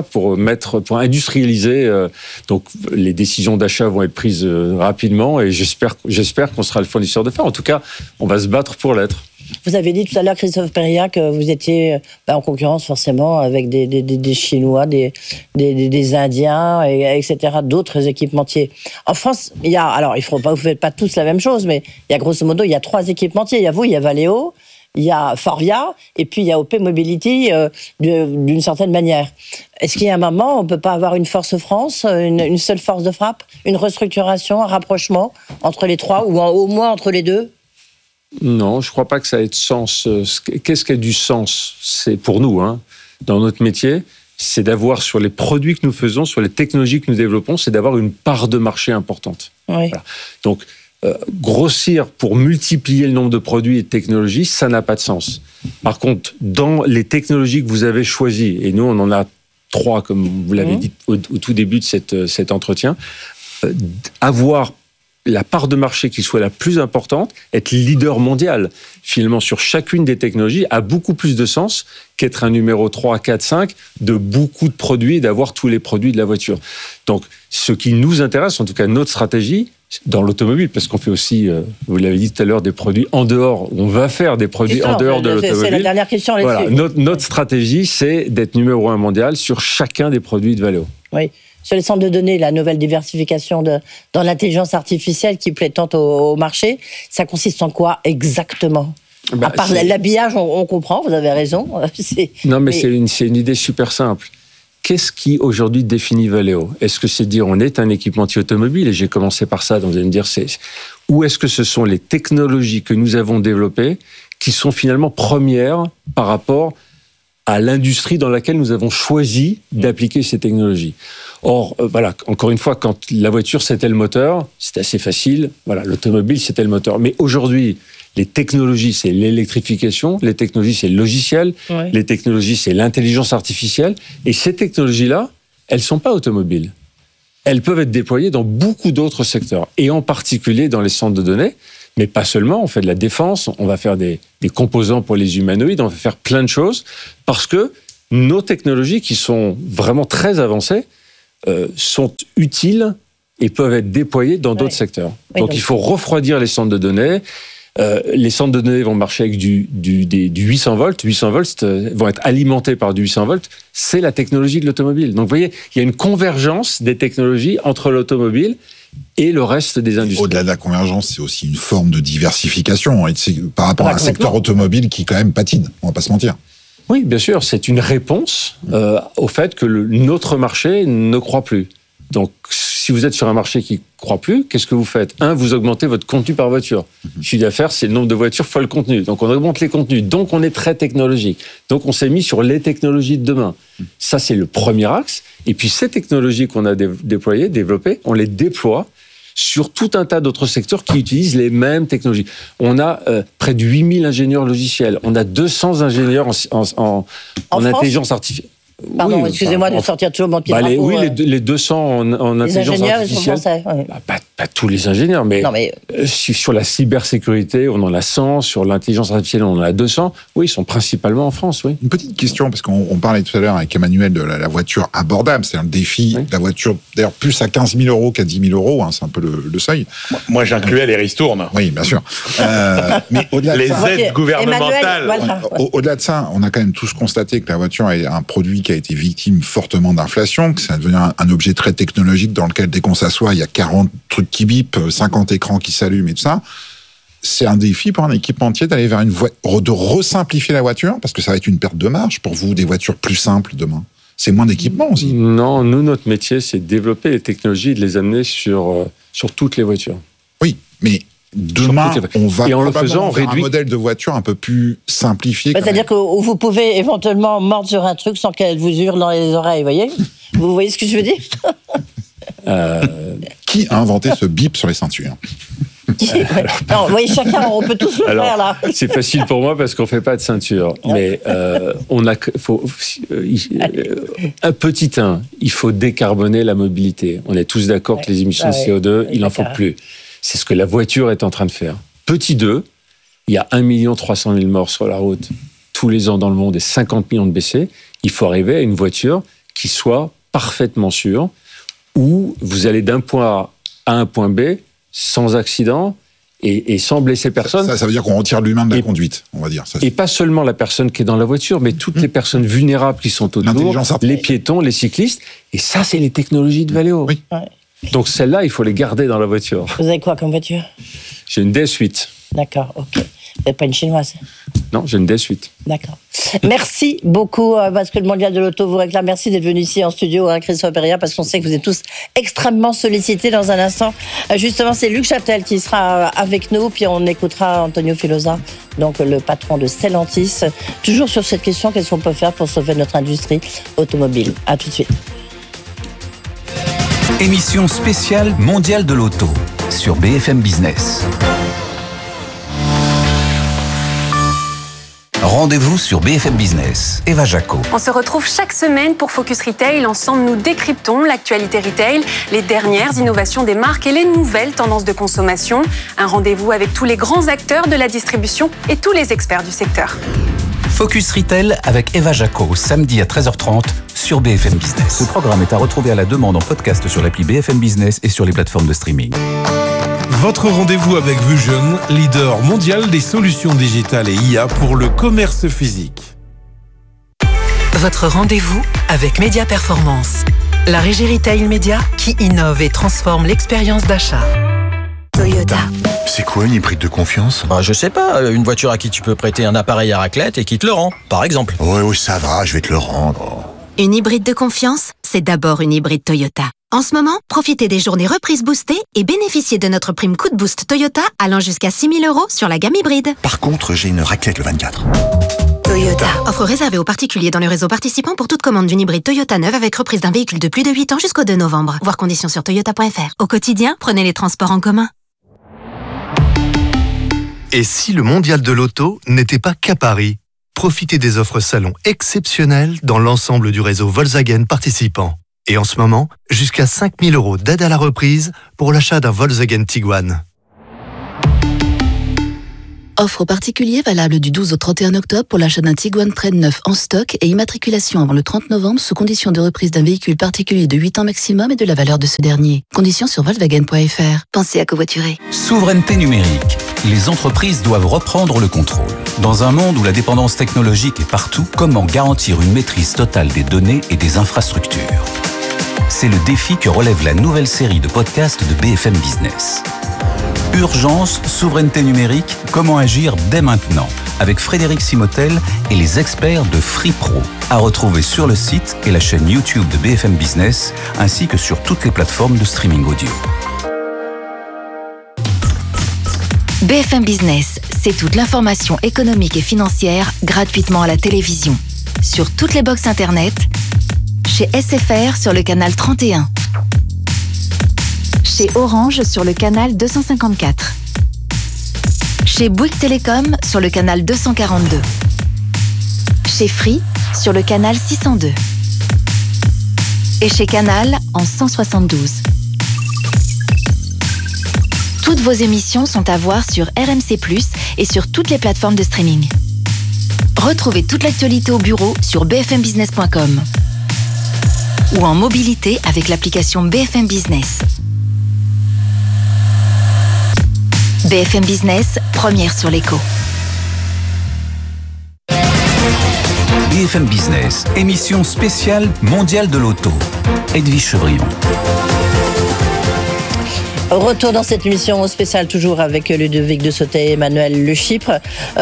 industrialiser. Donc les décisions d'achat vont être prises rapidement, et j'espère qu'on sera le fournisseur de phare. En tout cas, on va se battre pour l'être. Vous avez dit tout à l'heure, Christophe Périllat, que vous étiez en concurrence forcément avec des Chinois, des Indiens, etc., d'autres équipementiers. En France, il faut pas, vous faites pas tous la même chose, mais il y a grosso modo, il y a 3 équipementiers. Il y a vous, il y a Valeo, il y a Forvia, et puis il y a OP Mobility d'une certaine manière. Est-ce qu'il y a un moment, on ne peut pas avoir une force France, une seule force de frappe, une restructuration, un rapprochement entre les 3, ou au moins entre les 2 ? Non, je ne crois pas que ça ait de sens. Qu'est-ce qui a du sens? C'est pour nous, dans notre métier, c'est d'avoir sur les produits que nous faisons, sur les technologies que nous développons, c'est d'avoir une part de marché importante. Oui. Voilà. Donc, grossir pour multiplier le nombre de produits et de technologies, ça n'a pas de sens. Par contre, dans les technologies que vous avez choisies, et nous on en a 3, comme vous l'avez dit au tout début de cet entretien, avoir la part de marché qui soit la plus importante, être leader mondial, finalement, sur chacune des technologies, a beaucoup plus de sens qu'être un numéro 3, 4, 5 de beaucoup de produits et d'avoir tous les produits de la voiture. Donc, ce qui nous intéresse, en tout cas notre stratégie, dans l'automobile, parce qu'on fait aussi, vous l'avez dit tout à l'heure, des produits en dehors, on va faire des produits en dehors de l'automobile. C'est la dernière question là-dessus. Voilà, notre stratégie, c'est d'être numéro 1 mondial sur chacun des produits de Valeo. Oui. Sur les centres de données, la nouvelle diversification dans l'intelligence artificielle qui plaît tant au marché, ça consiste en quoi exactement? À part l'habillage, on comprend, vous avez raison. C'est une idée super simple. Qu'est-ce qui aujourd'hui définit Valeo? Est-ce que c'est dire on est un équipementier automobile, et j'ai commencé par ça, donc vous allez me dire ou est-ce que ce sont les technologies que nous avons développées qui sont finalement premières par rapport à l'industrie dans laquelle nous avons choisi d'appliquer ces technologies? Or, voilà, encore une fois, quand la voiture c'était le moteur, c'était assez facile. Voilà, l'automobile c'était le moteur. Mais aujourd'hui, les technologies, c'est l'électrification, les technologies, c'est le logiciel, les technologies, c'est l'intelligence artificielle. Et ces technologies-là, elles sont pas automobiles. Elles peuvent être déployées dans beaucoup d'autres secteurs, et en particulier dans les centres de données, mais pas seulement. On fait de la défense, on va faire des composants pour les humanoïdes, on va faire plein de choses, parce que nos technologies, qui sont vraiment très avancées, sont utiles et peuvent être déployées dans d'autres secteurs. Donc il faut refroidir les centres de données. Les centres de données vont marcher avec du 800 volts. 800 volts vont être alimentés par du 800 volts. C'est la technologie de l'automobile. Donc, vous voyez, il y a une convergence des technologies entre l'automobile et le reste des industries. Au-delà de la convergence, c'est aussi une forme de diversification par rapport à un secteur automobile qui, quand même, patine. On va pas se mentir. Oui, bien sûr. C'est une réponse au fait que notre marché ne croît plus. Donc, si vous êtes sur un marché qui ne croît plus, qu'est-ce que vous faites ? Vous augmentez votre contenu par voiture. Le chiffre d'affaires, c'est le nombre de voitures fois le contenu. Donc, on augmente les contenus. Donc, on est très technologique. Donc, on s'est mis sur les technologies de demain. Ça, c'est le premier axe. Et puis, ces technologies qu'on a déployées, développées, on les déploie sur tout un tas d'autres secteurs qui utilisent les mêmes technologies. On a près de 8000 ingénieurs logiciels. On a 200 ingénieurs en intelligence artificielle. Pardon, excusez-moi de sortir toujours mon petit drapeau. Oui, les 200 en intelligence artificielle. Les ingénieurs, ils sont français. Pas tous les ingénieurs, mais sur la cybersécurité, on en a 100. Sur l'intelligence artificielle, on en a 200. Oui, ils sont principalement en France, oui. Une petite question, parce qu'on parlait tout à l'heure avec Emmanuel de la voiture abordable. C'est un défi. Oui. La voiture, d'ailleurs, plus à 15 000 euros qu'à 10 000 euros. C'est un peu le seuil. Moi, j'incluais les ristournes. Oui, bien sûr. Mais au-delà de ça, aides gouvernementales. Voilà. Au-delà de ça, on a quand même tous constaté que la voiture est un produit qui a été victime fortement d'inflation, que ça devient un objet très technologique dans lequel, dès qu'on s'assoit, il y a 40 trucs qui bipent, 50 écrans qui s'allument et tout ça. C'est un défi pour un équipementier d'aller vers de resimplifier la voiture, parce que ça va être une perte de marge pour vous, des voitures plus simples demain. C'est moins d'équipement aussi. Non, nous, notre métier, c'est de développer les technologies et de les amener sur toutes les voitures. Oui, mais demain, on va probablement faire un modèle de voiture un peu plus simplifié. C'est-à-dire que vous pouvez éventuellement mordre sur un truc sans qu'elle vous hurle dans les oreilles, vous voyez ce que je veux dire ? Qui a inventé ce bip sur les ceintures ? Non, vous voyez, chacun, on peut tous le faire, là. C'est facile pour moi parce qu'on ne fait pas de ceinture. Mais un petit 1, il faut décarboner la mobilité. On est tous d'accord que les émissions de CO2, il n'en faut plus. C'est ce que la voiture est en train de faire. Petit 2, il y a 1 300 000 morts sur la route tous les ans dans le monde et 50 millions de décès. Il faut arriver à une voiture qui soit parfaitement sûre, où vous allez d'un point A à un point B sans accident et sans blesser personne. Ça veut dire qu'on retire l'humain de la conduite, on va dire. Ça, et pas seulement la personne qui est dans la voiture, mais toutes les personnes vulnérables qui sont autour, les piétons, les cyclistes. Et ça, c'est les technologies de Valeo. Oui. Donc celles-là, il faut les garder dans la voiture. Vous avez quoi comme voiture ? J'ai une DS8. D'accord, ok. Vous n'êtes pas une chinoise ? Non, j'ai une DS8. D'accord. Merci beaucoup, parce que le Mondial de l'Auto vous réclame. Merci d'être venu ici en studio, Christophe Péria, parce qu'on sait que vous êtes tous extrêmement sollicités. Dans un instant, justement, c'est Luc Chaptel qui sera avec nous, puis on écoutera Antonio Filosa, donc le patron de Stellantis, toujours sur cette question, qu'est-ce qu'on peut faire pour sauver notre industrie automobile. À tout de suite. Émission spéciale Mondial de l'Auto sur BFM Business. Rendez-vous sur BFM Business. Eva Jaco. On se retrouve chaque semaine pour Focus Retail. Ensemble, nous décryptons l'actualité retail, les dernières innovations des marques et les nouvelles tendances de consommation. Un rendez-vous avec tous les grands acteurs de la distribution et tous les experts du secteur. Focus Retail avec Eva Jaco, samedi à 13h30 sur BFM Business. Ce programme est à retrouver à la demande en podcast sur l'appli BFM Business et sur les plateformes de streaming. Votre rendez-vous avec Vusion, leader mondial des solutions digitales et IA pour le commerce physique. Votre rendez-vous avec Média Performance, la régie retail média qui innove et transforme l'expérience d'achat. Toyota. C'est quoi une hybride de confiance ? Je sais pas, une voiture à qui tu peux prêter un appareil à raclette et qui te le rend, par exemple. Oui, ça va, je vais te le rendre. Une hybride de confiance, c'est d'abord une hybride Toyota. En ce moment, profitez des journées reprises boostées et bénéficiez de notre prime coup de boost Toyota allant jusqu'à 6 000 € sur la gamme hybride. Par contre, j'ai une raclette le 24. Toyota. Offre réservée aux particuliers dans le réseau participant pour toute commande d'une hybride Toyota neuve avec reprise d'un véhicule de plus de 8 ans jusqu'au 2 novembre. Voir conditions sur toyota.fr. Au quotidien, prenez les transports en commun. Et si le mondial de l'auto n'était pas qu'à Paris? Profitez des offres salon exceptionnelles dans l'ensemble du réseau Volkswagen participant. Et en ce moment, jusqu'à 5 000 € d'aide à la reprise pour l'achat d'un Volkswagen Tiguan. Offre aux particuliers valable du 12 au 31 octobre pour l'achat d'un Tiguan Trail neuf en stock et immatriculation avant le 30 novembre sous condition de reprise d'un véhicule particulier de 8 ans maximum et de la valeur de ce dernier. Conditions sur Volkswagen.fr. Pensez à covoiturer. Souveraineté numérique. Les entreprises doivent reprendre le contrôle. Dans un monde où la dépendance technologique est partout, comment garantir une maîtrise totale des données et des infrastructures? C'est le défi que relève la nouvelle série de podcasts de BFM Business. Urgence, souveraineté numérique, comment agir dès maintenant, avec Frédéric Simotel et les experts de FreePro, à retrouver sur le site et la chaîne YouTube de BFM Business, ainsi que sur toutes les plateformes de streaming audio. BFM Business, c'est toute l'information économique et financière gratuitement à la télévision. Sur toutes les box internet, chez SFR sur le canal 31. Chez Orange sur le canal 254. Chez Bouygues Télécom sur le canal 242. Chez Free sur le canal 602. Et chez Canal en 172. Toutes vos émissions sont à voir sur RMC+, et sur toutes les plateformes de streaming. Retrouvez toute l'actualité au bureau sur bfmbusiness.com ou en mobilité avec l'application BFM Business. BFM Business, première sur l'écho. BFM Business, émission spéciale mondiale de l'auto. Edwige Chevrillon. Retour dans cette émission spéciale, toujours avec Ludovic de Sautet et Emmanuel Le Chypre.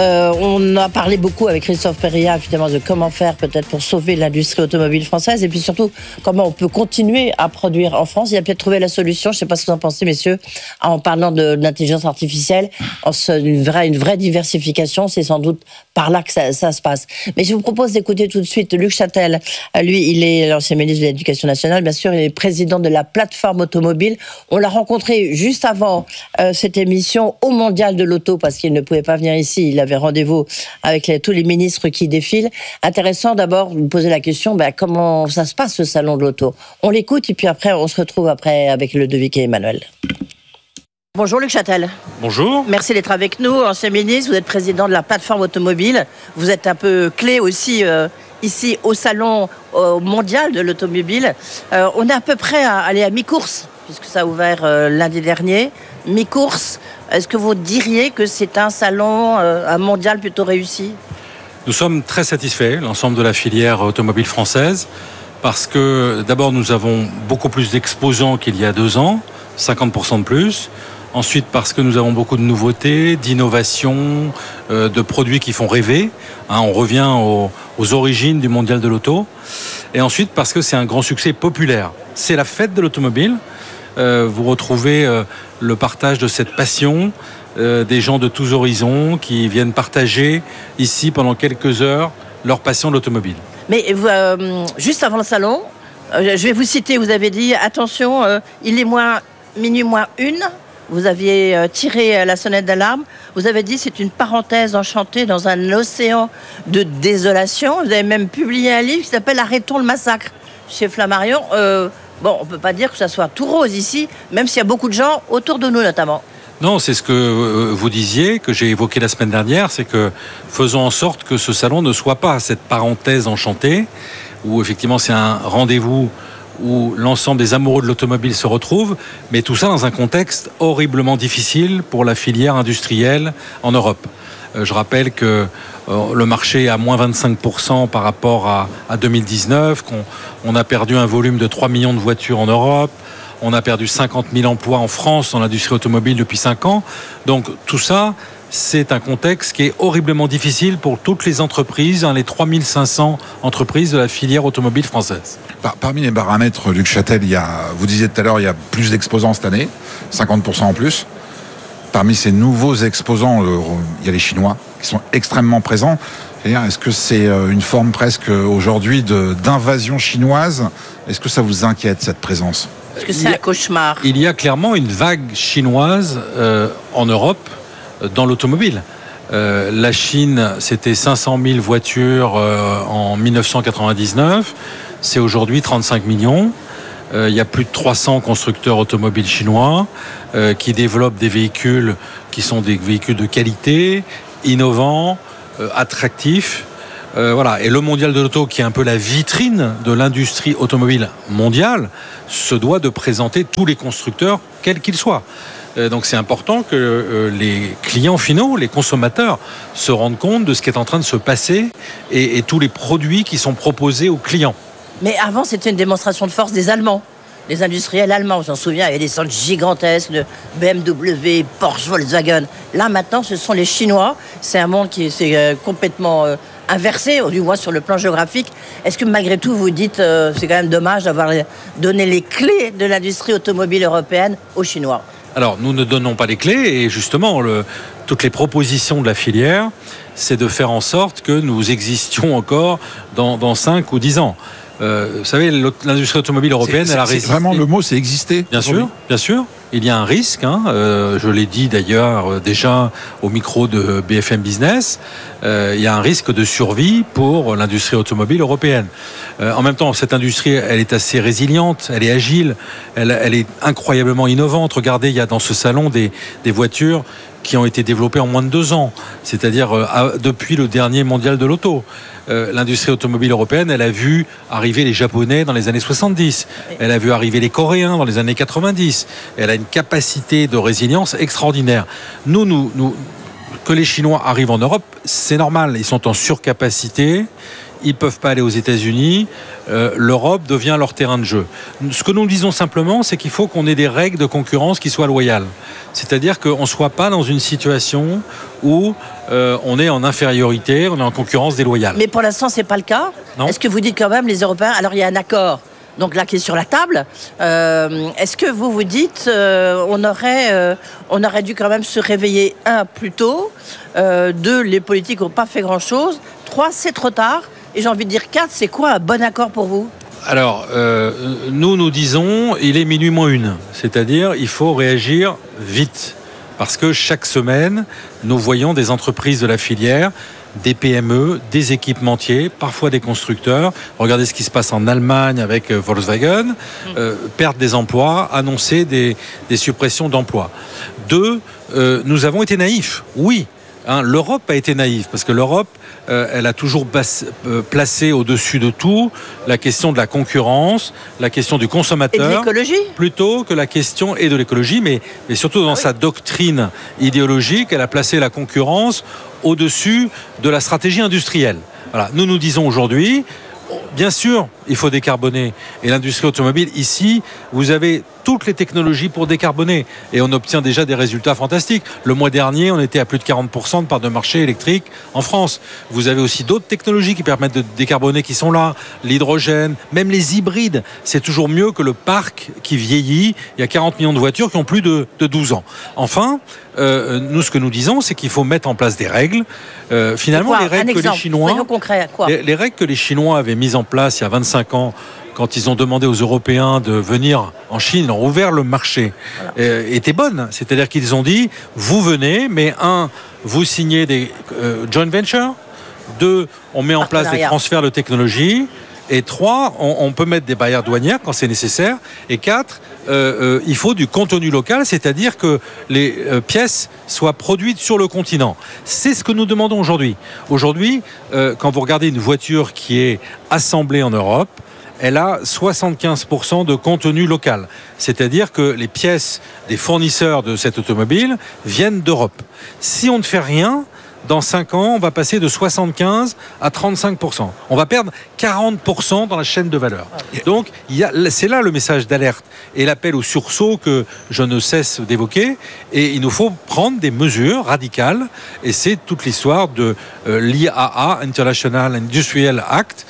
On a parlé beaucoup avec Christophe Périllat, évidemment, de comment faire peut-être pour sauver l'industrie automobile française et puis surtout comment on peut continuer à produire en France. Il a peut-être trouvé la solution, je ne sais pas ce que vous en pensez, messieurs, en parlant de l'intelligence artificielle, une vraie diversification, c'est sans doute par là que ça se passe. Mais je vous propose d'écouter tout de suite Luc Chatel. Lui, il est l'ancien ministre de l'Éducation nationale, bien sûr, il est président de la plateforme automobile. On l'a rencontré juste avant cette émission au Mondial de l'Auto, parce qu'il ne pouvait pas venir ici, il avait rendez-vous avec tous les ministres qui défilent. Intéressant d'abord de poser la question, comment ça se passe ce salon de l'auto? On l'écoute et puis après on se retrouve avec Ludovic et Emmanuel. Bonjour Luc Chatel. Bonjour. Merci d'être avec nous, ancien ministre, vous êtes président de la plateforme automobile. Vous êtes un peu clé aussi ici au salon mondial de l'automobile. On est à peu près à aller à mi-course, puisque ça a ouvert lundi dernier. Mi-course, est-ce que vous diriez que c'est un salon, un mondial plutôt réussi? Nous sommes très satisfaits, l'ensemble de la filière automobile française, parce que d'abord nous avons beaucoup plus d'exposants qu'il y a 2 ans, 50% de plus. Ensuite, parce que nous avons beaucoup de nouveautés, d'innovations, de produits qui font rêver. On revient aux origines du mondial de l'auto. Et ensuite, parce que c'est un grand succès populaire. C'est la fête de l'automobile. Vous retrouvez le partage de cette passion, des gens de tous horizons qui viennent partager ici pendant quelques heures leur passion de l'automobile. Mais juste avant le salon, je vais vous citer, vous avez dit, attention, il est minuit moins 1. Vous aviez tiré la sonnette d'alarme. Vous avez dit c'est une parenthèse enchantée dans un océan de désolation. Vous avez même publié un livre qui s'appelle Arrêtons le massacre chez Flammarion. On ne peut pas dire que ça soit tout rose ici, même s'il y a beaucoup de gens autour de nous notamment. Non, c'est ce que vous disiez, que j'ai évoqué la semaine dernière, c'est que faisons en sorte que ce salon ne soit pas cette parenthèse enchantée, où effectivement c'est un rendez-vous où l'ensemble des amoureux de l'automobile se retrouvent, mais tout ça dans un contexte horriblement difficile pour la filière industrielle en Europe. Je rappelle que le marché est à moins 25% par rapport à 2019, qu'on a perdu un volume de 3 millions de voitures en Europe, on a perdu 50 000 emplois en France dans l'industrie automobile depuis 5 ans. Donc tout ça, c'est un contexte qui est horriblement difficile pour toutes les entreprises, les 3500 entreprises de la filière automobile française. Parmi les paramètres, Luc Chatel, vous disiez tout à l'heure, il y a plus d'exposants cette année, 50% en plus. Parmi ces nouveaux exposants, il y a les Chinois qui sont extrêmement présents. C'est-à-dire, est-ce que c'est une forme presque aujourd'hui d'invasion chinoise? Est-ce que ça vous inquiète, cette présence? Est-ce que c'est un cauchemar? Il y a clairement une vague chinoise en Europe dans l'automobile. La Chine, c'était 500 000 voitures en 1999. C'est aujourd'hui 35 millions. Il y a plus de 300 constructeurs automobiles chinois qui développent des véhicules qui sont des véhicules de qualité, innovants, attractifs. Voilà. Et le mondial de l'auto, qui est un peu la vitrine de l'industrie automobile mondiale, se doit de présenter tous les constructeurs, quels qu'ils soient. Donc c'est important que les clients finaux, les consommateurs, se rendent compte de ce qui est en train de se passer et tous les produits qui sont proposés aux clients. Mais avant, c'était une démonstration de force des Allemands, les industriels allemands. J'en souviens, il y avait des centres gigantesques de BMW, Porsche, Volkswagen. Là, maintenant, ce sont les Chinois. C'est un monde qui s'est complètement inversé, du moins sur le plan géographique. Est-ce que malgré tout, vous dites c'est quand même dommage d'avoir donné les clés de l'industrie automobile européenne aux Chinois? Alors, nous ne donnons pas les clés et justement, toutes les propositions de la filière, c'est de faire en sorte que nous existions encore dans 5 ou 10 ans. Vous savez, l'industrie automobile européenne, elle a résisté. Vraiment, le mot, c'est exister. Bien sûr, bien sûr. Il y a un risque, je l'ai dit d'ailleurs déjà au micro de BFM Business, il y a un risque de survie pour l'industrie automobile européenne. En même temps, cette industrie, elle est assez résiliente, elle est agile, elle est incroyablement innovante. Regardez, il y a dans ce salon des voitures qui ont été développées en moins de 2 ans, c'est-à-dire depuis le dernier mondial de l'auto. L'industrie automobile européenne, elle a vu arriver les Japonais dans les années 70, elle a vu arriver les Coréens dans les années 90, elle a une capacité de résilience extraordinaire. Nous, que les Chinois arrivent en Europe, c'est normal, ils sont en surcapacité, ils ne peuvent pas aller aux États-Unis, l'Europe devient leur terrain de jeu. Ce que nous disons simplement, c'est qu'il faut qu'on ait des règles de concurrence qui soient loyales. C'est-à-dire qu'on ne soit pas dans une situation où on est en infériorité, on est en concurrence déloyale. Mais pour l'instant, ce n'est pas le cas. Non. Est-ce que vous dites quand même, les Européens, alors il y a un accord donc là qui est sur la table, est-ce que vous dites on aurait dû quand même se réveiller, 1, plus tôt, 2, les politiques n'ont pas fait grand-chose, 3, c'est trop tard, et j'ai envie de dire 4, c'est quoi un bon accord pour vous? Alors, nous disons, il est minuit moins 1, c'est-à-dire il faut réagir vite, parce que chaque semaine, nous voyons des entreprises de la filière, des PME, des équipementiers, parfois des constructeurs. Regardez ce qui se passe en Allemagne avec Volkswagen, perdre des emplois, annoncer des suppressions d'emplois. 2, nous avons été naïfs, oui. L'Europe a été naïve, parce que l'Europe, elle a toujours placé au-dessus de tout la question de la concurrence, la question du consommateur. Et de l'écologie. Plutôt que la question et de l'écologie, mais surtout dans sa doctrine idéologique, elle a placé la concurrence au-dessus de la stratégie industrielle. Voilà. Nous disons aujourd'hui, bien sûr, il faut décarboner. Et l'industrie automobile, ici, vous avez toutes les technologies pour décarboner. Et on obtient déjà des résultats fantastiques. Le mois dernier, on était à plus de 40% de part de marché électrique en France. Vous avez aussi d'autres technologies qui permettent de décarboner qui sont là. L'hydrogène, même les hybrides. C'est toujours mieux que le parc qui vieillit. Il y a 40 millions de voitures qui ont plus de 12 ans. Enfin, nous, ce que nous disons, c'est qu'il faut mettre en place des règles. Finalement, les règles que les Chinois... Les règles que les Chinois avaient mises en place il y a 25 ans, quand ils ont demandé aux Européens de venir en Chine, ils ont ouvert le marché, étaient bonnes. C'est-à-dire qu'ils ont dit, vous venez, mais 1, vous signez des joint ventures, 2, on met en place des transferts de technologie, et 3, on peut mettre des barrières douanières quand c'est nécessaire, et 4, il faut du contenu local, c'est-à-dire que les pièces soient produites sur le continent. C'est ce que nous demandons aujourd'hui. Aujourd'hui, quand vous regardez une voiture qui est assemblée en Europe, elle a 75% de contenu local. C'est-à-dire que les pièces des fournisseurs de cette automobile viennent d'Europe. Si on ne fait rien, dans 5 ans, on va passer de 75 à 35%. On va perdre 40% dans la chaîne de valeur. Donc, c'est là le message d'alerte et l'appel au sursaut que je ne cesse d'évoquer. Et il nous faut prendre des mesures radicales. Et c'est toute l'histoire de l'IAA, International Industrial Act,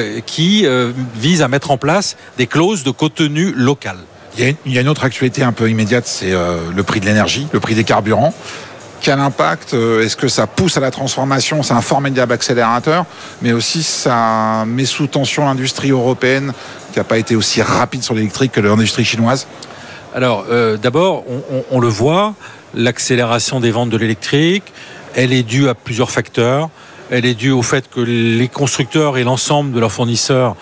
qui vise à mettre en place des clauses de contenu local. Il y a une autre actualité un peu immédiate, c'est le prix de l'énergie, le prix des carburants. Quel impact? Est-ce que ça pousse à la transformation? C'est un formidable accélérateur, mais aussi ça met sous tension l'industrie européenne qui n'a pas été aussi rapide sur l'électrique que l'industrie chinoise. Alors, d'abord, on le voit, l'accélération des ventes de l'électrique, elle est due à plusieurs facteurs. Elle est due au fait que les constructeurs et l'ensemble de leurs fournisseurs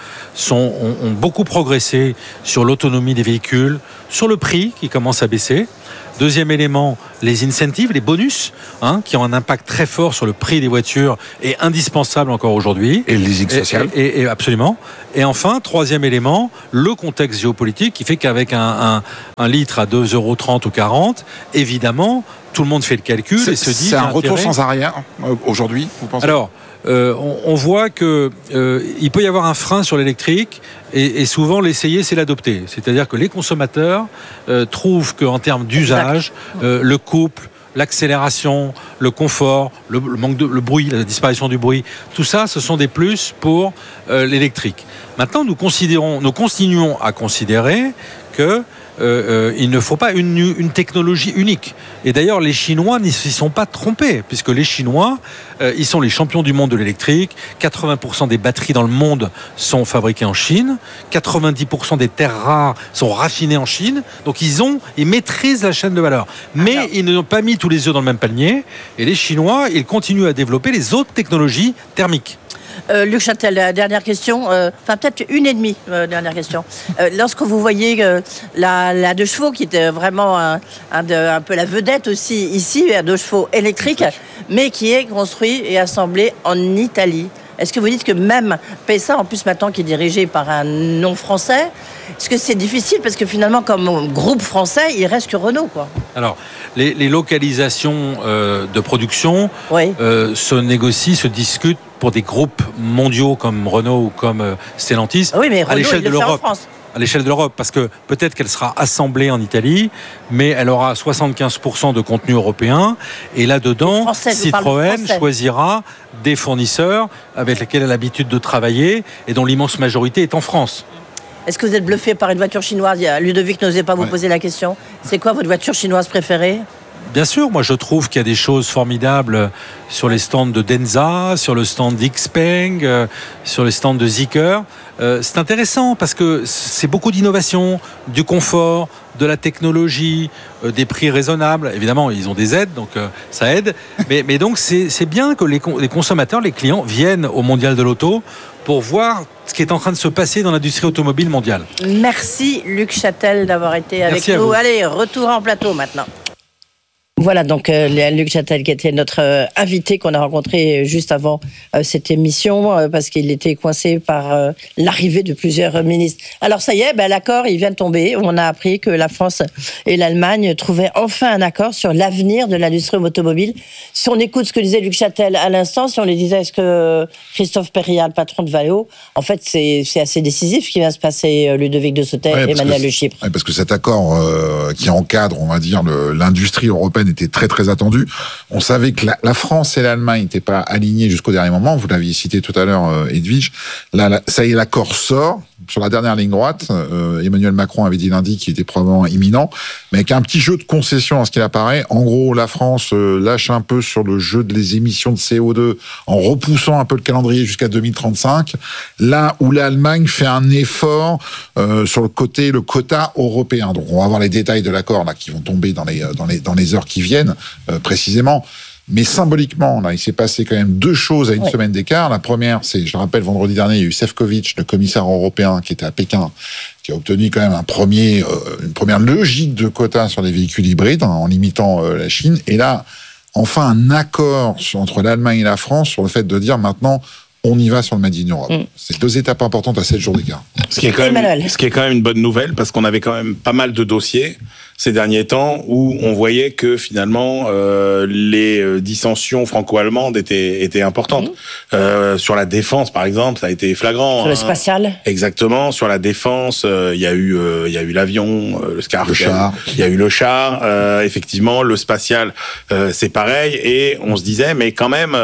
ont beaucoup progressé sur l'autonomie des véhicules, sur le prix qui commence à baisser. Deuxième élément, les incentives, les bonus, qui ont un impact très fort sur le prix des voitures et indispensable encore aujourd'hui. Et le leasing social. Et absolument. Et enfin, troisième élément, le contexte géopolitique qui fait qu'avec un litre à 2,30 € ou 40, évidemment, tout le monde fait le calcul et se dit... C'est un retour sans arrière aujourd'hui, vous pensez? Alors, on voit que il peut y avoir un frein sur l'électrique et souvent l'essayer, c'est l'adopter. C'est-à-dire que les consommateurs trouvent qu'en termes d'usage, le couple, l'accélération, le confort, le bruit, la disparition du bruit, tout ça, ce sont des plus pour l'électrique. Maintenant, nous continuons à considérer que il ne faut pas une technologie unique. Et d'ailleurs, les Chinois n'y s'y sont pas trompés, puisque les Chinois, ils sont les champions du monde de l'électrique. 80% des batteries dans le monde sont fabriquées en Chine. 90% des terres rares sont raffinées en Chine. Donc ils maîtrisent la chaîne de valeur. Mais ils n'ont pas mis tous les œufs dans le même panier. Et les Chinois, ils continuent à développer les autres technologies thermiques. Luc Châtel, dernière question, peut-être une et demie, dernière question. Lorsque vous voyez la 2 chevaux, qui était vraiment un peu la vedette aussi ici, la 2 chevaux électrique, mais qui est construit et assemblé en Italie. Est-ce que vous dites que même PSA, en plus maintenant qui est dirigé par un non-français, est-ce que c'est difficile parce que finalement comme groupe français, il reste que Renault, quoi? Alors, les localisations de production se négocient, se discutent pour des groupes mondiaux comme Renault ou comme Stellantis à l'échelle de l'Europe. À l'échelle de l'Europe, parce que peut-être qu'elle sera assemblée en Italie, mais elle aura 75% de contenu européen, et là-dedans, Citroën choisira des fournisseurs avec lesquels elle a l'habitude de travailler et dont l'immense majorité est en France. Est-ce que vous êtes bluffé par une voiture chinoise? Ludovic n'osait pas vous poser la question. C'est quoi votre voiture chinoise préférée? Bien sûr, moi je trouve qu'il y a des choses formidables sur les stands de Denza, sur le stand d'Xpeng, sur les stands de Zeekr. C'est intéressant parce que c'est beaucoup d'innovation, du confort, de la technologie, des prix raisonnables. Évidemment, ils ont des aides, donc ça aide. Mais donc c'est bien que les consommateurs, les clients viennent au Mondial de l'Auto pour voir ce qui est en train de se passer dans l'industrie automobile mondiale. Merci Luc Châtel d'avoir été avec nous. Allez, retour en plateau maintenant. Voilà donc Luc Châtel qui était notre invité qu'on a rencontré juste avant cette émission parce qu'il était coincé par l'arrivée de plusieurs ministres. Alors ça y est, l'accord il vient de tomber. On a appris que la France et l'Allemagne trouvaient enfin un accord sur l'avenir de l'industrie automobile. Si on écoute ce que disait Luc Châtel à l'instant, si on lui disait est-ce que Christophe Périllat, le patron de Valeo, en fait c'est assez décisif ce qui va se passer, Ludovic de Sautet et Emmanuel Le Chypre. Parce que cet accord qui encadre, on va dire, l'industrie européenne était très très attendu. On savait que la France et l'Allemagne n'étaient pas alignés jusqu'au dernier moment. Vous l'aviez cité tout à l'heure, Edwige. Là, ça y est, l'accord sort. Sur la dernière ligne droite, Emmanuel Macron avait dit lundi qu'il était probablement imminent, mais avec un petit jeu de concession à ce qu'il apparaît. En gros, la France lâche un peu sur le jeu des émissions de CO2 en repoussant un peu le calendrier jusqu'à 2035, là où l'Allemagne fait un effort sur le quota européen. Donc on va voir les détails de l'accord là qui vont tomber dans les heures qui viennent précisément. Mais symboliquement, là, il s'est passé quand même 2 choses à une semaine d'écart. La première, c'est, je le rappelle, vendredi dernier, il y a eu Šefčovič, le commissaire européen, qui était à Pékin, qui a obtenu quand même une première logique de quota sur les véhicules hybrides, en limitant la Chine. Et là, enfin, un accord entre l'Allemagne et la France sur le fait de dire maintenant, on y va sur le Made in Europe. C'est 2 étapes importantes à 7 jours d'écart. Ce qui est quand même une bonne nouvelle, parce qu'on avait quand même pas mal de dossiers ces derniers temps où on voyait que finalement les dissensions franco-allemandes étaient importantes. Sur la défense, par exemple, ça a été flagrant. Sur le spatial. Exactement. Sur la défense, il y a eu l'avion, le char. Il y a eu le char. Effectivement, le spatial, c'est pareil. Et on se disait, mais quand même,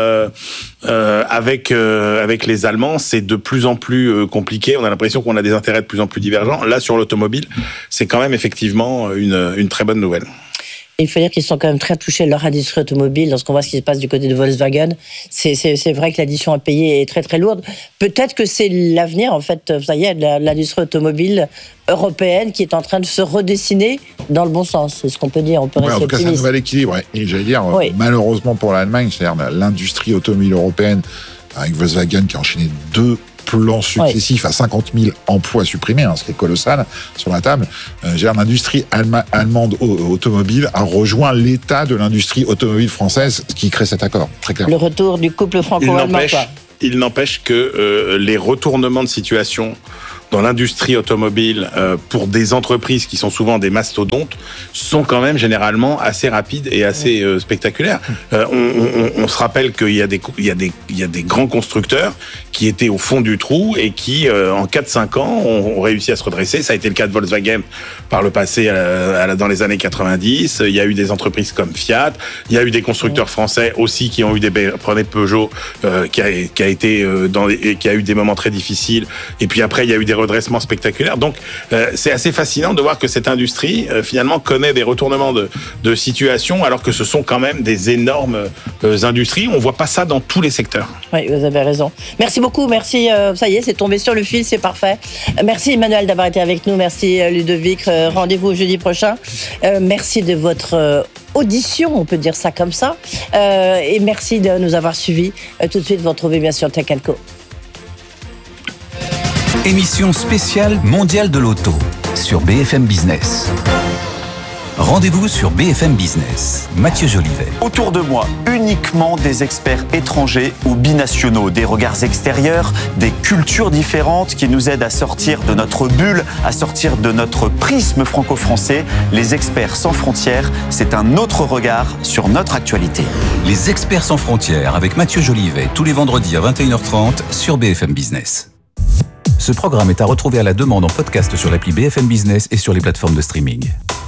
avec les Allemands, c'est de plus en plus compliqué. On a l'impression qu'on a des intérêts de plus en plus divergents. Là, sur l'automobile, c'est quand même effectivement une très bonne nouvelle. Il faut dire qu'ils sont quand même très touchés, leur industrie automobile, lorsqu'on voit ce qui se passe du côté de Volkswagen. C'est vrai que l'addition à payer est très très lourde. Peut-être que c'est l'avenir, en fait, ça y est, de l'industrie automobile européenne qui est en train de se redessiner dans le bon sens. C'est ce qu'on peut dire. On peut rester en tout cas, c'est un nouvel équilibre. Et j'allais dire, malheureusement pour l'Allemagne, c'est-à-dire l'industrie automobile européenne, avec Volkswagen qui a enchaîné 2 plans successifs à 50 000 emplois supprimés, ce qui est colossal sur la table. L'industrie allemande automobile a rejoint l'état de l'industrie automobile française, ce qui crée cet accord, très clairement. Le retour du couple franco-allemand. Il n'empêche que les retournements de situation dans l'industrie automobile pour des entreprises qui sont souvent des mastodontes sont quand même généralement assez rapides et assez spectaculaires. On se rappelle qu'il y a des grands constructeurs qui étaient au fond du trou et qui, en 4-5 ans, ont réussi à se redresser. Ça a été le cas de Volkswagen par le passé, dans les années 90. Il y a eu des entreprises comme Fiat. Il y a eu des constructeurs français aussi qui ont eu prenez Peugeot, qui a eu des moments très difficiles. Et puis après, il y a eu des redressements spectaculaires. Donc, c'est assez fascinant de voir que cette industrie, finalement, connaît des retournements de situation, alors que ce sont quand même des énormes industries. On voit pas ça dans tous les secteurs. Oui, vous avez raison. Merci beaucoup. Merci. Ça y est, c'est tombé sur le fil, c'est parfait. Merci Emmanuel d'avoir été avec nous. Merci Ludovic. Rendez-vous jeudi prochain. Merci de votre audition, on peut dire ça comme ça. Et merci de nous avoir suivis. Tout de suite, vous retrouvez bien sûr Tech & Co. Émission spéciale mondiale de l'auto sur BFM Business. Rendez-vous sur BFM Business. Mathieu Jolivet. Autour de moi, uniquement des experts étrangers ou binationaux, des regards extérieurs, des cultures différentes qui nous aident à sortir de notre bulle, à sortir de notre prisme franco-français. Les experts sans frontières, c'est un autre regard sur notre actualité. Les experts sans frontières avec Mathieu Jolivet, tous les vendredis à 21h30 sur BFM Business. Ce programme est à retrouver à la demande en podcast sur l'appli BFM Business et sur les plateformes de streaming.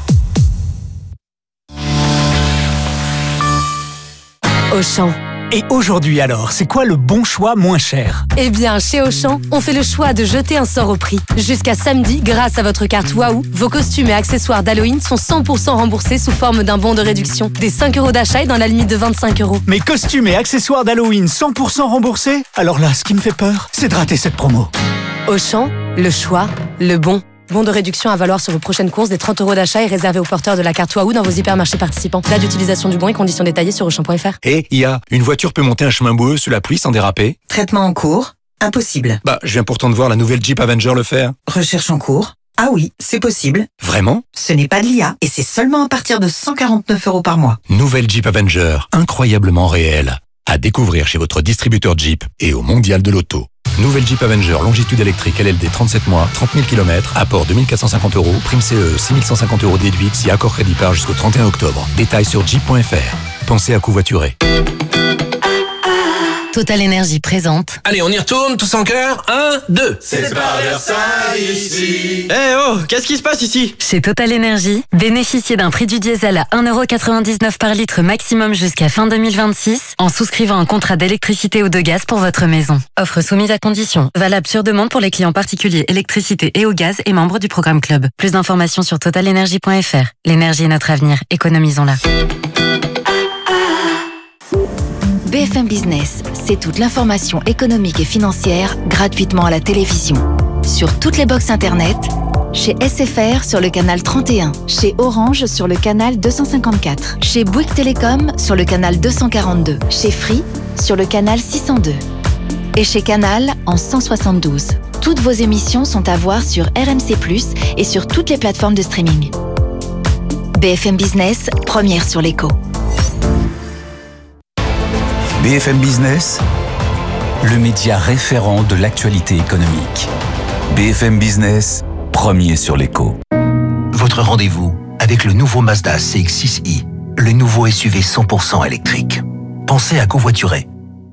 Auchan. Et aujourd'hui alors, c'est quoi le bon choix moins cher ? Eh bien, chez Auchan, on fait le choix de jeter un sort au prix. Jusqu'à samedi, grâce à votre carte Waouh, vos costumes et accessoires d'Halloween sont 100% remboursés sous forme d'un bon de réduction. Des 5 € d'achat et dans la limite de 25 €. Mes costumes et accessoires d'Halloween 100% remboursés ? Alors là, ce qui me fait peur, c'est de rater cette promo. Auchan, le choix, le bon. Bon de réduction à valoir sur vos prochaines courses. Des 30 € d'achat et réservé aux porteurs de la carte Waouh dans vos hypermarchés participants. Date d'utilisation du bon et conditions détaillées sur auchan.fr. Et une voiture peut monter un chemin boueux sous la pluie sans déraper ? Traitement en cours ? Impossible. Je viens pourtant de voir la nouvelle Jeep Avenger le faire. Recherche en cours ? Ah oui, c'est possible. Vraiment ? Ce n'est pas de l'IA et c'est seulement à partir de 149 € par mois. Nouvelle Jeep Avenger, incroyablement réelle. À découvrir chez votre distributeur Jeep et au Mondial de l'Auto. Nouvelle Jeep Avenger longitude électrique LLD 37 mois, 30 000 km, apport 2 450 €, prime CE 6 150 € déduite si accord crédit part jusqu'au 31 octobre. Détails sur jeep.fr. Pensez à covoiturer. Total Energy présente. Allez, on y retourne, tous en cœur. 1, 2. C'est pas Versailles ici. Qu'est-ce qui se passe ici ? Chez Total Energy, bénéficiez d'un prix du diesel à 1,99 € par litre maximum jusqu'à fin 2026 en souscrivant un contrat d'électricité ou de gaz pour votre maison. Offre soumise à condition. Valable sur demande pour les clients particuliers électricité et au gaz et membres du programme Club. Plus d'informations sur totalenergy.fr. L'énergie est notre avenir. Économisons-la. BFM Business, c'est toute l'information économique et financière gratuitement à la télévision. Sur toutes les box internet, chez SFR sur le canal 31, chez Orange sur le canal 254, chez Bouygues Télécom sur le canal 242, chez Free sur le canal 602 et chez Canal en 172. Toutes vos émissions sont à voir sur RMC+, et sur toutes les plateformes de streaming. BFM Business, première sur l'écho. BFM Business, le média référent de l'actualité économique. BFM Business, premier sur l'écho. Votre rendez-vous avec le nouveau Mazda CX-6i, le nouveau SUV 100% électrique. Pensez à covoiturer.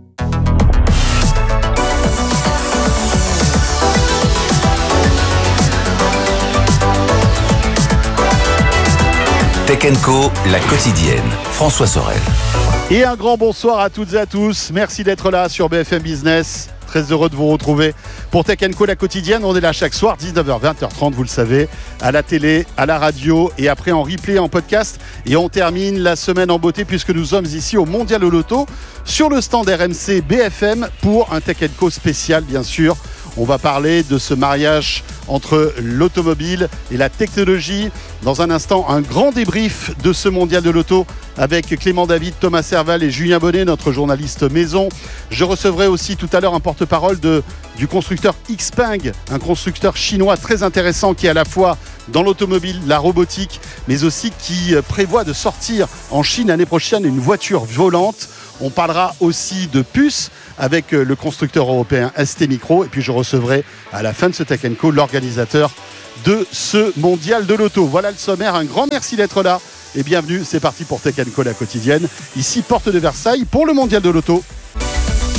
Tech & Co, la quotidienne. François Sorel. Et un grand bonsoir à toutes et à tous. Merci d'être là sur BFM Business. très heureux de vous retrouver pour Tech & Co, la quotidienne. On est là chaque soir, 19h, 20h30, vous le savez, à la télé, à la radio et après en replay, en podcast. Et on termine la semaine en beauté puisque nous sommes ici au Mondial de l'Auto sur le stand RMC BFM pour un Tech & Co spécial, bien sûr. On va parler de ce mariage entre l'automobile et la technologie. Dans un instant, un grand débrief de ce Mondial de l'Auto avec Clément David, Thomas Serval et Julien Bonnet, notre journaliste maison. Je recevrai aussi tout à l'heure un porte-parole du constructeur Xpeng, un constructeur chinois très intéressant qui est à la fois dans l'automobile, la robotique, mais aussi qui prévoit de sortir en Chine l'année prochaine une voiture volante. On parlera aussi de puces avec le constructeur européen ST Micro. Et puis je recevrai à la fin de ce Tech & Co l'organisateur de ce Mondial de l'Auto. Voilà le sommaire. Un grand merci d'être là et bienvenue. C'est parti pour Tech & Co, la quotidienne. Ici, porte de Versailles pour le Mondial de l'Auto.